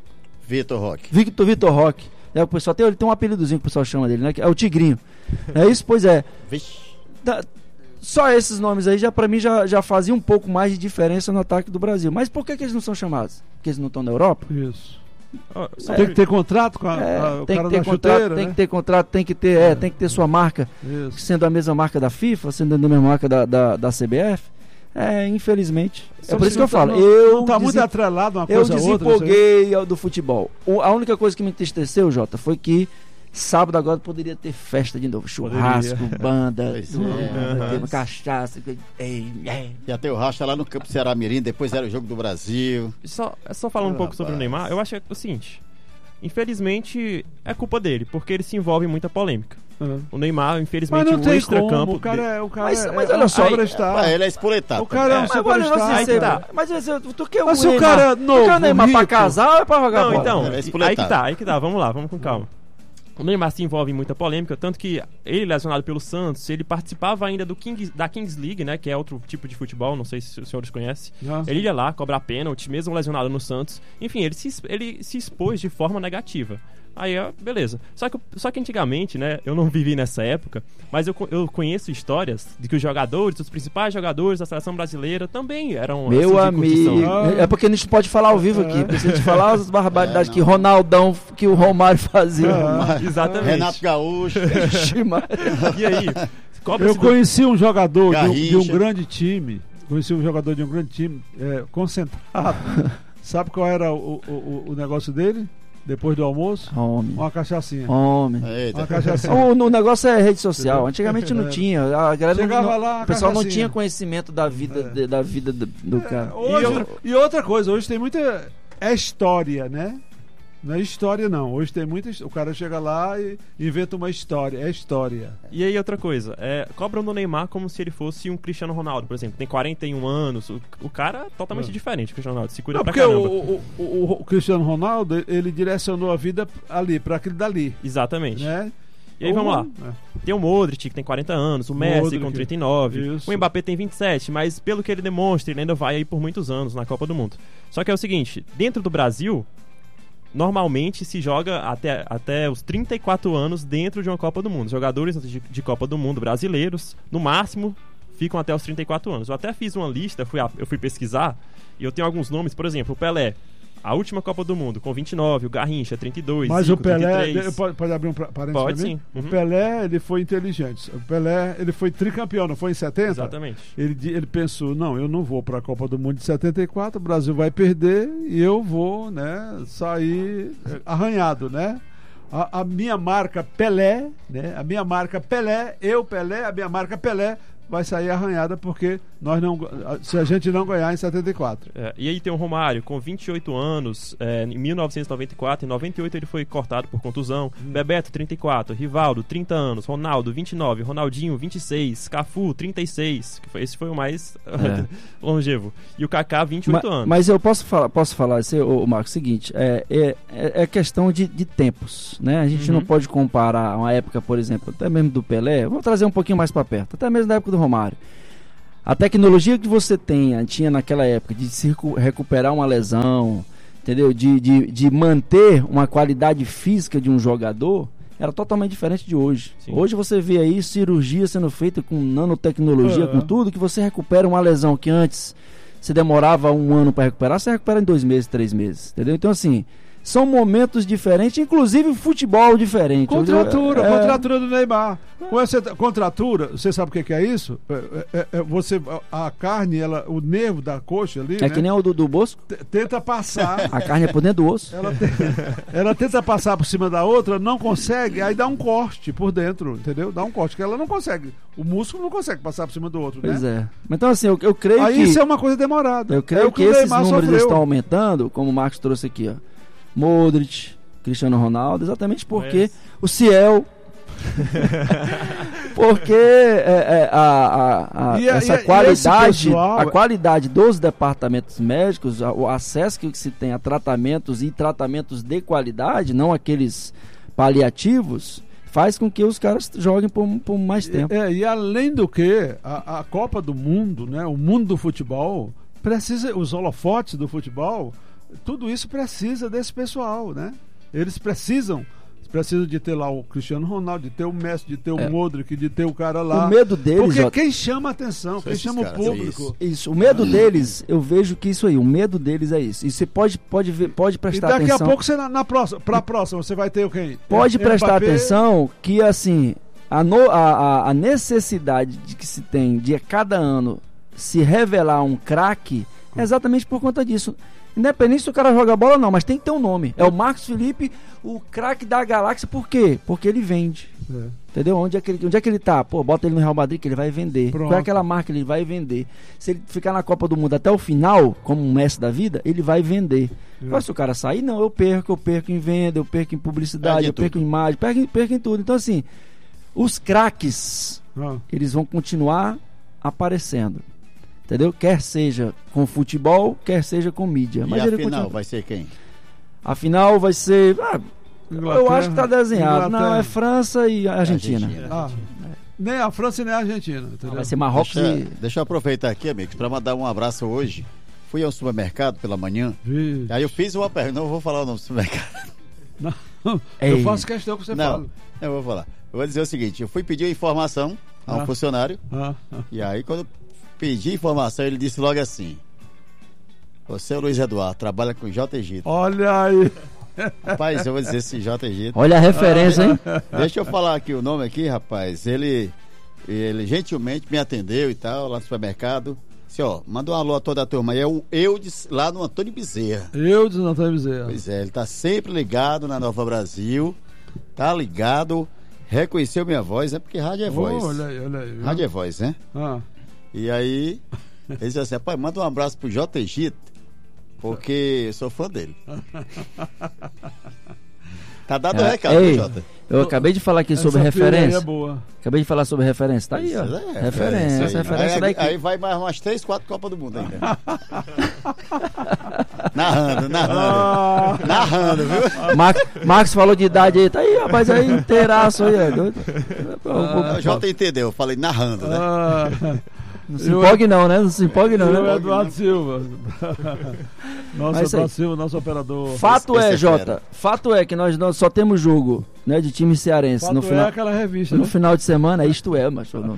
Vitor Roque. Victor Vitor Roque. É, o pessoal tem, ele tem um apelidozinho que o pessoal chama dele, né? que É o Tigrinho. É isso? Pois é. Vixe. Da- só esses nomes aí já para mim já, já fazia um pouco mais de diferença no ataque do Brasil. Mas por que, que eles não são chamados? Porque eles não estão na Europa? Isso. Ó, só Tem pra- que ter contrato com a, É, a- o tem cara que ter da contrato, chuteira, tem né? que ter contrato, tem que ter, é, tem que ter sua marca, Isso. sendo a mesma marca da FIFA, sendo a mesma marca da, da, da C B F. É, infelizmente. Só é por isso que não eu falo. tá- eu Não tá muito desen- atrelado uma eu coisa a outra. isso aí. desempolguei ao- do futebol. O- a única coisa que me entristeceu, Jota, foi que sábado agora poderia ter festa de novo. Churrasco, banda, Pois tudo, é. banda, Aham. tema, cachaça. Ei, ei. Ia ter o racha lá no Campo Ceará Mirim, depois era o Jogo do Brasil. Só, é só falando um Ah, pouco sobre o rapaz. Neymar, eu acho que é o seguinte. Infelizmente, é culpa dele, porque ele se envolve em muita polêmica. É. O Neymar, Mas infelizmente, não o tem extracampo... como. O cara de- é, o cara Mas- é, mas é olha um só, superstar. Ah, ele é espoletado. O cara é um Mas, olha, superstar. você Aí ser- tá. mas você- tu quer Mas o se o Neymar, cara é tu novo, quer o Neymar pra rico- casar ou é pra jogar Não, bola? então, Ele é aí espoletado. que tá, aí que tá, vamos lá, vamos com calma. O Neymar se envolve em muita polêmica, tanto que ele, lesionado pelo Santos, ele participava ainda do King, da Kings League, né, que é outro tipo de futebol, não sei se os senhores conhecem. Já. Ele ia lá cobrar pênalti, mesmo lesionado no Santos. Enfim, ele se, ele se expôs de forma negativa. Aí, ó, beleza. Só que, só que antigamente, né, eu não vivi nessa época, mas eu, co- eu conheço histórias de que os jogadores, os principais jogadores da seleção brasileira também eram Meu assim, de amigo, curtição. Ah. é porque a gente pode falar ao vivo aqui. Porque se a gente falar as barbaridades É, que não. Ronaldão, que o Romário fazia. Ah. Exatamente. Renato Gaúcho. Vixe, Maria. E aí, cobra-se Eu do- conheci um jogador de um, de um Garrincha. grande time. Conheci um jogador de um grande time é, concentrado. Sabe qual era o, o, o- o negócio dele? Depois do almoço? Homem, Uma cachaçinha. homem. Eita. Uma cachaçinha. O, o negócio é rede social. Entendeu? Antigamente não É. tinha. A galera não- Chegava não- lá, o pessoal não cachaçinha. tinha conhecimento da vida, É. de- da vida do, do cara. Hoje- E outra- e outra coisa, hoje tem muita. É história, né? Não é história, não. Hoje tem muita. his- O cara chega lá e inventa uma história. É história. E aí, outra coisa, é, cobram do Neymar como se ele fosse um Cristiano Ronaldo, por exemplo. Tem quarenta e um anos, o, o cara é totalmente É. diferente, o Cristiano Ronaldo, se cuida Não, pra porque caramba. o, o, o- o Cristiano Ronaldo, ele direcionou a vida ali, para aquele dali. Exatamente. Né? E aí, vamos lá. É. Tem o Modric, que tem quarenta anos, o Messi Modric. com trinta e nove, Isso. o Mbappé tem vinte e sete, mas pelo que ele demonstra, ele ainda vai aí por muitos anos na Copa do Mundo. Só que é o seguinte, dentro do Brasil, normalmente se joga até, até os trinta e quatro anos dentro de uma Copa do Mundo. Jogadores de, de Copa do Mundo brasileiros, no máximo, ficam até os trinta e quatro anos. Eu até fiz uma lista, fui a- eu fui pesquisar, e eu tenho alguns nomes, por exemplo, o Pelé, a última Copa do Mundo, com vinte e nove, o Garrincha, trinta e dois, Mas Zico, o Pelé. trinta e três. Pode, pode abrir um pra- parênteses Pode pra mim? sim. O Uhum. Pelé, ele foi inteligente. O Pelé, ele foi tricampeão, não foi em setenta? Exatamente. Ele, di- ele pensou, não, eu não vou para a Copa do Mundo de setenta e quatro, o Brasil vai perder e eu vou, né, sair eh, arranhado, né? A, a minha marca Pelé, né? A minha marca Pelé, eu Pelé, a minha marca Pelé vai sair arranhada porque nós não, se a gente não ganhar em setenta e quatro. É, e aí tem o Romário, com vinte e oito anos, é, em mil novecentos e noventa e quatro, em noventa e oito ele foi cortado por contusão. Hum. Bebeto, trinta e quatro, Rivaldo, trinta anos, Ronaldo, vinte e nove, Ronaldinho, vinte e seis, Cafu, trinta e seis, que foi, esse foi o mais é. longevo. E o Kaká, vinte e oito Ma, anos. Mas eu posso falar, posso falar assim, ô, Marcos, o seguinte, é, é, é questão de, de tempos, né? A gente uhum. não pode comparar uma época, por exemplo, até mesmo do Pelé, vamos trazer um pouquinho mais para perto, até mesmo da época do Romário. A tecnologia que você tenha, tinha naquela época de se recuperar uma lesão, entendeu? De, de, de manter uma qualidade física de um jogador, era totalmente diferente de hoje. Sim. Hoje você vê aí cirurgia sendo feita com nanotecnologia, uhum. com tudo, que você recupera uma lesão que antes se demorava um ano para recuperar, você recupera em dois meses, três meses, entendeu? Então assim, são momentos diferentes, inclusive futebol diferente. Contratura, é... contratura do Neymar. Com essa contratura, você sabe o que, que é isso? É, é, é você, a carne, ela, o nervo da coxa ali, é né? Que nem o do, do Bosco. Tenta passar. A carne é por dentro do osso. Ela, te, ela tenta passar por cima da outra, não consegue, aí dá um corte por dentro, entendeu? Dá um corte, que ela não consegue. O músculo não consegue passar por cima do outro, pois né? é. Então assim, eu, eu creio aí que... Aí isso é uma coisa demorada. Eu creio é que, que esses números sofreu. Estão aumentando, como o Marcos trouxe aqui, ó. Modric, Cristiano Ronaldo, exatamente porque Mas... o Ciel... porque é, é, a, a, a, a, essa qualidade pessoal... a qualidade dos departamentos médicos, a, o acesso que se tem a tratamentos e tratamentos de qualidade, não aqueles paliativos, faz com que os caras joguem por, por mais tempo. É, e além do que a, a Copa do Mundo, né, o mundo do futebol precisa, os holofotes do futebol, tudo isso precisa desse pessoal, né? Eles precisam Precisa de ter lá o Cristiano Ronaldo, de ter o Messi, de ter o é. Modric, de ter o cara lá. O medo deles... Porque ó, quem chama a atenção, quem chama caras, o público... Isso. isso, o medo deles, eu vejo que isso aí, o medo deles é isso. E você pode, pode, ver, pode prestar atenção... E daqui atenção, a pouco, você na, na próxima, pra próxima, você vai ter o quem? Pode é, prestar Mbappé... atenção que, assim, a, no, a, a necessidade de que se tem de a cada ano se revelar um craque é exatamente por conta disso. Independente se o cara joga bola ou não, mas tem que ter um nome. É o Marcos Felipe, o craque da galáxia. Por quê? Porque ele vende. É. Entendeu? Onde é, que ele, onde é que ele tá? Pô, bota ele no Real Madrid que ele vai vender. Pronto. Qual é aquela marca que ele vai vender? Se ele ficar na Copa do Mundo até o final, como um mestre da vida, ele vai vender. É. Agora se o cara sair, não, eu perco, eu perco em venda, eu perco em publicidade, eu perco tudo. Em imagem, perco, perco em tudo. Então assim, os craques, ah. eles vão continuar aparecendo. Entendeu? Quer seja com futebol, quer seja com mídia. E mas a ele final continua... vai ser quem? A final vai ser... Ah, eu acho que está desenhado. Inglaterra. Não, é França e Argentina. Argentina. Ah, nem a França e nem a Argentina. Ah, vai ser Marrocos deixa, e... Deixa eu aproveitar aqui, amigos, para mandar um abraço hoje. Fui ao supermercado pela manhã. Vixe. Aí eu fiz uma pergunta. Não vou falar o nome do supermercado. Não, eu faço questão que você não, fale. Eu vou falar. Eu vou dizer o seguinte. Eu fui pedir informação a um ah. funcionário. Ah. Ah. E aí quando... pedi informação, ele disse logo assim: você é o Luiz Eduardo, trabalha com J. Egito. Olha aí. Rapaz, eu vou dizer esse J. Egito. Olha a referência, hein? Deixa eu falar aqui o nome aqui, rapaz. Ele, ele gentilmente me atendeu e tal, lá no supermercado. Assim, ó, mandou um alô a toda a turma. É o Eudes, lá no Antônio Bezerra. Eudes no Antônio Bezerra. Pois é, ele tá sempre ligado na Nova Brasil. Tá ligado. Reconheceu minha voz, é porque rádio é voz. Oh, olha aí, olha aí. Rádio é voz, né? Ah. E aí, ele disse assim: pai, manda um abraço pro J. Egito, porque eu sou fã dele. Tá dado o é, recado, ei, Jota. Eu acabei de falar aqui essa sobre referência. É boa. Acabei de falar sobre referência. Tá aí, Isso ó. É referência, referência. referência aí, daqui. Aí vai mais umas três, quatro Copas do Mundo ainda. narrando, narrando. Ah. Narrando, viu? Mar Marcos falou de idade aí. Tá aí, rapaz, aí inteiraço aí. É doido. Ah, o Jota entendeu, eu falei narrando, né? Ah. Não se empolgue não, né? Não se empolgue não, né? Eduardo Silva. Nosso Eduardo Silva, nosso operador. Fato é, Jota, fato é que nós, nós só temos jogo, né, de time cearense. Fato no final, é aquela revista, no né? final de semana, isto é, mas o nome.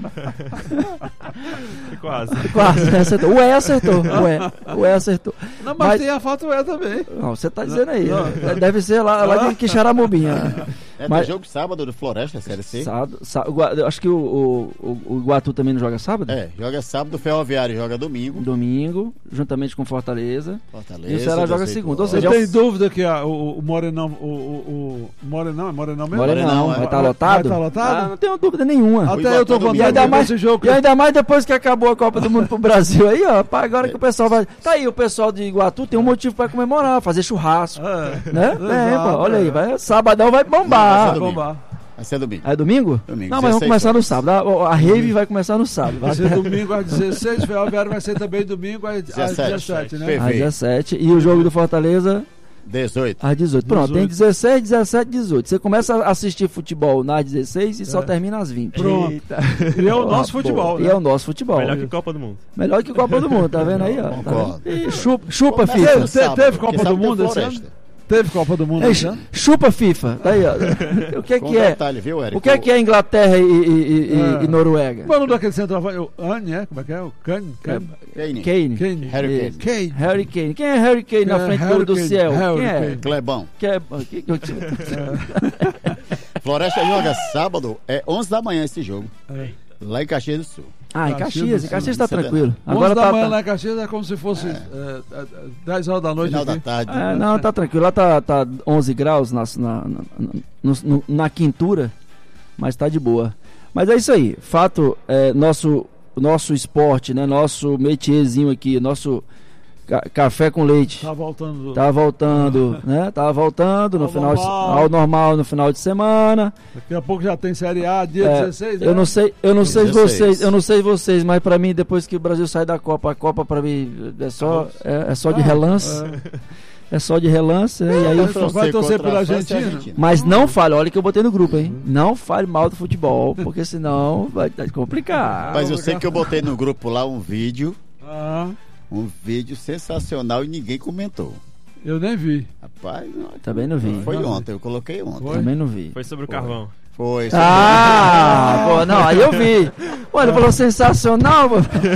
Quase. Quase, acertou. O E acertou. O E, o E acertou. Não, mas, mas tem a fato é também. Não, você tá dizendo aí. Não, não. Deve ser lá, lá de Quixaramobim. É, Mas- tem jogo sábado do Floresta, Série C. Sábado, sábado, o Gua- eu acho que o, o, o, o Iguatu também não joga sábado? É, joga sábado, o Ferroviário joga domingo. Domingo, juntamente com Fortaleza. Fortaleza. E o Ceará joga dezoito segunda, ou horas. seja, Eu é o- tenho dúvida que a- o, o Morenão, o, o, o Morenão, é Morenão mesmo? Morenão, Morenão, vai é. estar lotado? Vai estar lotado? Ah, não tenho dúvida nenhuma. O Até eu tô Iguatu com E domingo. ainda, vontade de ver mais, esse jogo. e ainda mais depois que acabou a Copa do Mundo pro Brasil aí, ó. pá, Agora que o pessoal vai. Tá aí, o pessoal de Iguatu tem um motivo pra comemorar, fazer churrasco. É. Né? Exato, É, pô, olha aí, é. vai, sabadão vai bombar. Vai bombar. Vai ser domingo. É domingo? Domingo, Não, mas vamos dezesseis começar no horas. sábado. A, a rave vai começar no sábado. Vai ser domingo às dezesseis, o Ferroviário vai ser também domingo às às dezessete, dezessete, né? perfeito. Às dezessete. E o jogo do Fortaleza dezoito. às dezoito. Pronto, tem dezoito. dezesseis, dezessete, dezoito. Você começa a assistir futebol nas dezesseis e só É. termina às vinte. Pronto. Eita. E é o nosso Boa. futebol, E né? é o nosso futebol. Melhor que Copa do Mundo. Melhor que Copa do Mundo, tá vendo aí? Ó, tá Concordo. vendo? E chupa, chupa Começa FIFA. no Te- sábado, teve porque Copa sábado do tem Mundo esse Floresta. Teve Copa do Mundo É, esse ano? chupa FIFA. Tá aí, ó. O que é Com que é? detalhe, viu, Eric? O que é que é Inglaterra e, e- e- e- É. e Noruega? Como é o nome daquele centroavante? O Anne, é? Como é que é? O Kane? Kane? Kane. Kane. Kane. Harry Kane. Kane. Harry Kane. Quem é Harry Kane na É, frente Harry do, do Kane. Ciel? Harry Quem é? Kane. Clebão. Que é... que- que- Floresta joga sábado, é onze da manhã esse jogo. É. Lá em Caxias do Sul. Ah, em Caxias Caxias. do Em Caxias Sul, tá tranquilo. Agora Agora da tá... manhã tá- lá em Caxias é como se fosse é, é, dez horas da noite Final da aqui. tarde. É, não, tá tranquilo. Lá tá, tá onze graus na, na, na, no- no- na quintura, mas tá de boa. Mas é isso aí. Fato, é, nosso, nosso esporte, né? Nosso métierzinho aqui, nosso ca- café com leite. Tá voltando. Tá voltando, né? Tá voltando no Ao final de- normal. ao normal no final de semana. Daqui a pouco já tem Série A, dia É, dezesseis, né? Eu não sei, eu não sei dezesseis. vocês, eu não sei vocês, mas pra mim depois que o Brasil sai da Copa, a Copa pra mim é só é, é só de Ah, relance, é só de relance, né? E aí eu Vai vai torcer contra pela a França e a Argentina? Mas não fale, olha que eu botei no grupo, hein? Não fale mal do futebol, porque senão vai vai complicar. Mas eu sei que eu botei no grupo lá um vídeo, Ah, um vídeo sensacional e ninguém comentou. eu nem vi. Rapaz, não, Também não vi. foi ontem, eu coloquei ontem. Foi? Também não vi. Foi sobre o carvão. Foi. Ah, pô, não, aí eu vi. Olha, falou sensacional. pô.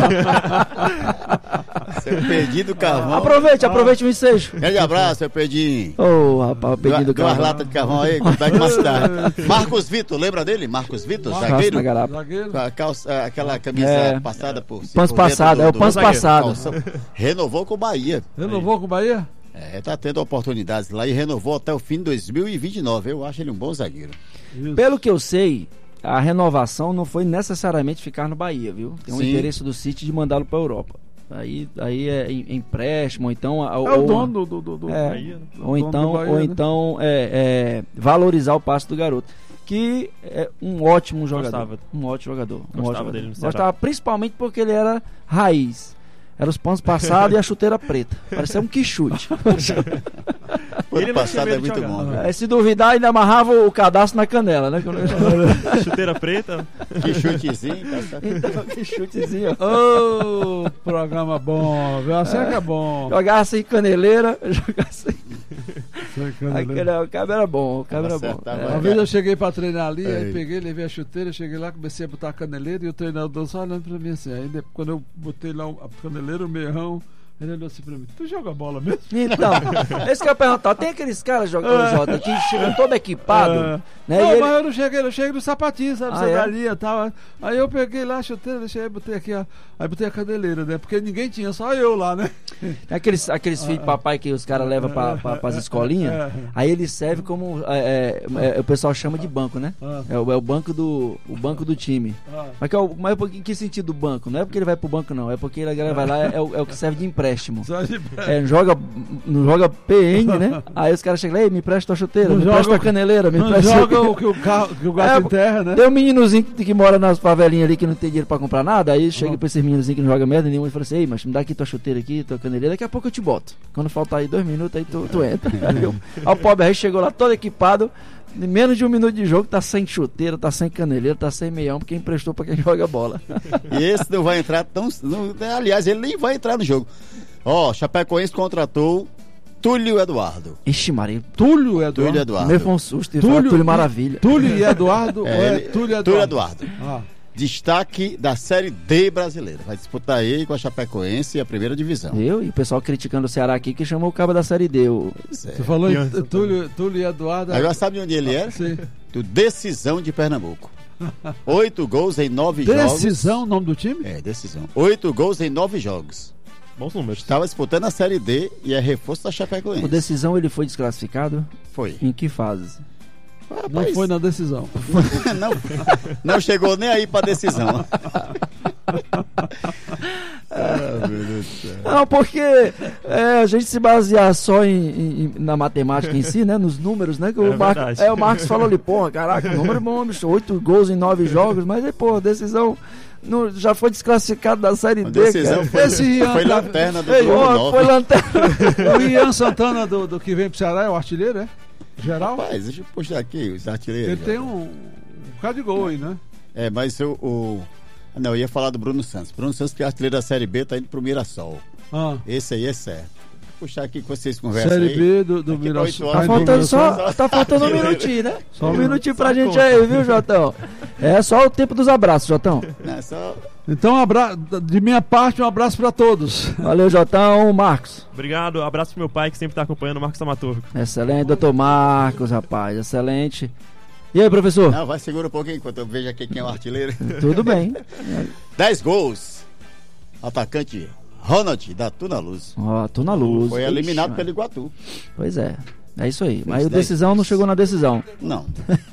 Seu perdido carvão. Aproveite, aproveite o ensejo. Grande abraço, seu Pedinho. Ô, rapaz, pedindo Duas carro. latas de carvão aí, compete mais tarde. Marcos Vitor, lembra dele? Marcos Vitor, Marcos zagueiro? na garapa. Zagueiro. Com a calça- aquela camisa É. passada por Pãs por dentro passado, é o pãs zagueiro. passado. calção. Renovou com o Bahia. Renovou com o Bahia? É, tá tendo oportunidades lá e renovou até o fim de dois mil e vinte e nove. Eu acho ele um bom zagueiro. Isso. Pelo que eu sei, a renovação não foi necessariamente ficar no Bahia, viu? Tem um Sim. interesse do City de mandá-lo pra Europa. Aí, aí é em- empréstimo, ou então... É ou, o dono do, do, do, É. Bahia, né? Ou dono então, do Bahia, ou né? então é, é, valorizar o passe do garoto. Que é um ótimo jogador. Gostava. Um ótimo jogador. Um Gostava ótimo jogador. dele no Ceará. Gostava principalmente porque ele era raiz. Era os pães passados e a chuteira preta. Parecia um quichute. O Ele ano não passado tinha é medo de muito jogar. bom. né? É, se duvidar, ainda amarrava o cadastro na canela, né? Chuteira preta. Que chutezinho, tá certo? Então, quichutezinho. Ô, programa bom, viu? Assim é que é bom. Jogava sem caneleira, jogava sem. Sem caneleira. Aquele, o cabo era bom, o cabo era Tava bom. certo, É. tava Uma vez eu cheguei pra treinar ali, Aí. aí peguei, levei a chuteira, cheguei lá, comecei a botar a caneleira e o treinador só olhando pra mim assim. Aí depois, quando eu botei lá a caneleira, o meirrão, ele olhou assim pra mim: tu joga bola mesmo? Então, esse que eu ia perguntar, tem aqueles caras jogando Jota que chegam todo equipado, É. né? Não, e ele- mas eu não cheguei, eu cheguei no sapatinho, sabe? Ah, Sem é? galinha e tal. Aí eu peguei lá a chuteira, deixei, botei aqui, ó. Aí botei a caneleira, né? Porque ninguém tinha, só eu lá, né? Tem aqueles, aqueles filhos de papai que os caras levam pra, pra, pras escolinhas, É. aí ele serve como. É, é, é, o pessoal chama de banco, né? Ah. É, o, é o banco do o banco do time. Ah. Mas, que é o, mas em que sentido do banco? Não é porque ele vai pro banco, não. É porque a galera vai lá, é, o, é o que serve de empréstimo. Só de... É, joga, não joga P N, né? Aí os caras chegam lá, ei, me empresta tua chuteira, Não me joga empresta o- a caneleira, me Não empresta. joga o que o, carro, que o gato É, enterra, né? Tem um meninozinho que, que mora nas favelinhas ali que não tem dinheiro pra comprar nada, aí chega pra esses meninozinhos que não jogam merda nenhuma e fala assim: ei, mas me dá aqui tua chuteira aqui, tua caneleira, daqui a pouco eu te boto. Quando faltar aí dois minutos, aí tu, tu entra. Aí, eu- aí o pobre aí chegou lá todo equipado, em menos de um minuto de jogo, tá sem chuteira, tá sem caneleira, tá sem meião, porque emprestou pra quem joga bola. E esse não vai entrar tão. Não, aliás, ele nem vai entrar no jogo. Ó, Chapecoense contratou Túlio Eduardo. Ixi, Maria, Túlio Eduardo. Túlio Eduardo. meio foi um susto, Túlio, Túlio, Túlio Maravilha. Túlio e Eduardo? ou É, é ele- Túlio e Eduardo? Túlio Eduardo. Ah. Destaque da Série D brasileira. Vai disputar aí com a Chapecoense e a primeira divisão. Eu e o pessoal criticando o Ceará aqui que chamou o cabo da Série D. O... Pois é. Você falou em Criança, Túlio, Túlio e Eduardo. Agora sabe de onde ele era? Sim. Do Decisão de Pernambuco. Oito gols em nove jogos. Decisão, o nome do time? É, Decisão. Oito gols em nove jogos. Bons números. Estava disputando a Série D e é reforço da Chapecoense. O Decisão ele foi desclassificado? Foi. Em que fase? Não foi na decisão. não, não chegou nem aí pra decisão. Ah, meu Deus do céu. Não, porque é, a gente se basear só em, em- na matemática em si, né? Nos números, né? Que É o, Mar... verdade. é, o Marcos falou ali, porra, caraca, número bom, bicho, oito gols em nove jogos, mas aí, pô, decisão no- já foi desclassificado da Série A D, decisão cara. foi, Esse Ian foi tá- lanterna do Ei, Globo ó, nove. foi lanterna. O Ian Santana do, do que vem pro Ceará é o artilheiro, é? Geral? Rapaz, deixa eu puxar aqui os artilheiros. Ele tem um, um bocado de gol aí, né? É, mas o, o... ah, não, eu ia falar do Bruno Santos. Bruno Santos, que é artilheiro da Série B, tá indo pro Mirassol. Ah, Esse aí é certo. Vou puxar aqui que vocês conversam Série aí. B do, do Aqui pra oito Mirassol. Tá horas. Ah, do faltando Mirassol. só, tá faltando um minutinho, né? Só um um minutinho pra só gente conta. aí, viu, Jotão? É só o tempo dos abraços, Jotão. Não, é só... Então, um abra... de minha parte, um abraço pra todos. Valeu, Jotão. Marcos. Obrigado, abraço pro meu pai que sempre tá acompanhando, o Marcos Tamaturgo. Excelente, doutor Marcos, rapaz, excelente. E aí, professor? Não, vai segura um pouquinho enquanto eu vejo aqui quem é o artilheiro. Tudo bem. Dez gols. Atacante Ronald, da Tuna Luz. Ó, tô na luz. Foi Ixi, eliminado mano. pelo Iguatu. Pois é. É isso aí. Mas o dez decisão não chegou na decisão. Não.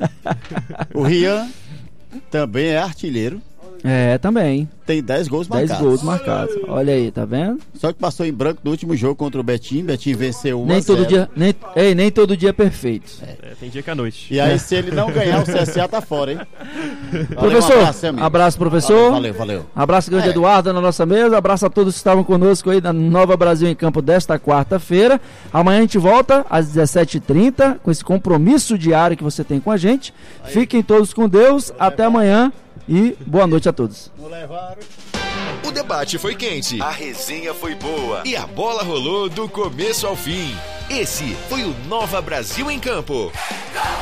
O Rian também é artilheiro. É, também. Tem dez gols dez marcados. gols marcados. Olha aí, tá vendo? Só que passou em branco no último jogo contra o Betim. Betim venceu um Nem a zero. todo dia, nem, ei, nem todo dia é perfeito. É, tem dia que é noite. E aí, se ele não ganhar, o C S A tá fora, hein? Valeu, Professor, um abraço, amigo. abraço, professor. Valeu, valeu. Abraço, grande É. Eduardo, na nossa mesa. Abraço a todos que estavam conosco aí na Nova Brasil em Campo desta quarta-feira. Amanhã a gente volta às dezessete e trinta com esse compromisso diário que você tem com a gente. Fiquem todos com Deus. Até amanhã e boa noite a todos. Não levaram. O debate foi quente, a resenha foi boa e a bola rolou do começo ao fim. Esse foi o Nova Brasil em Campo.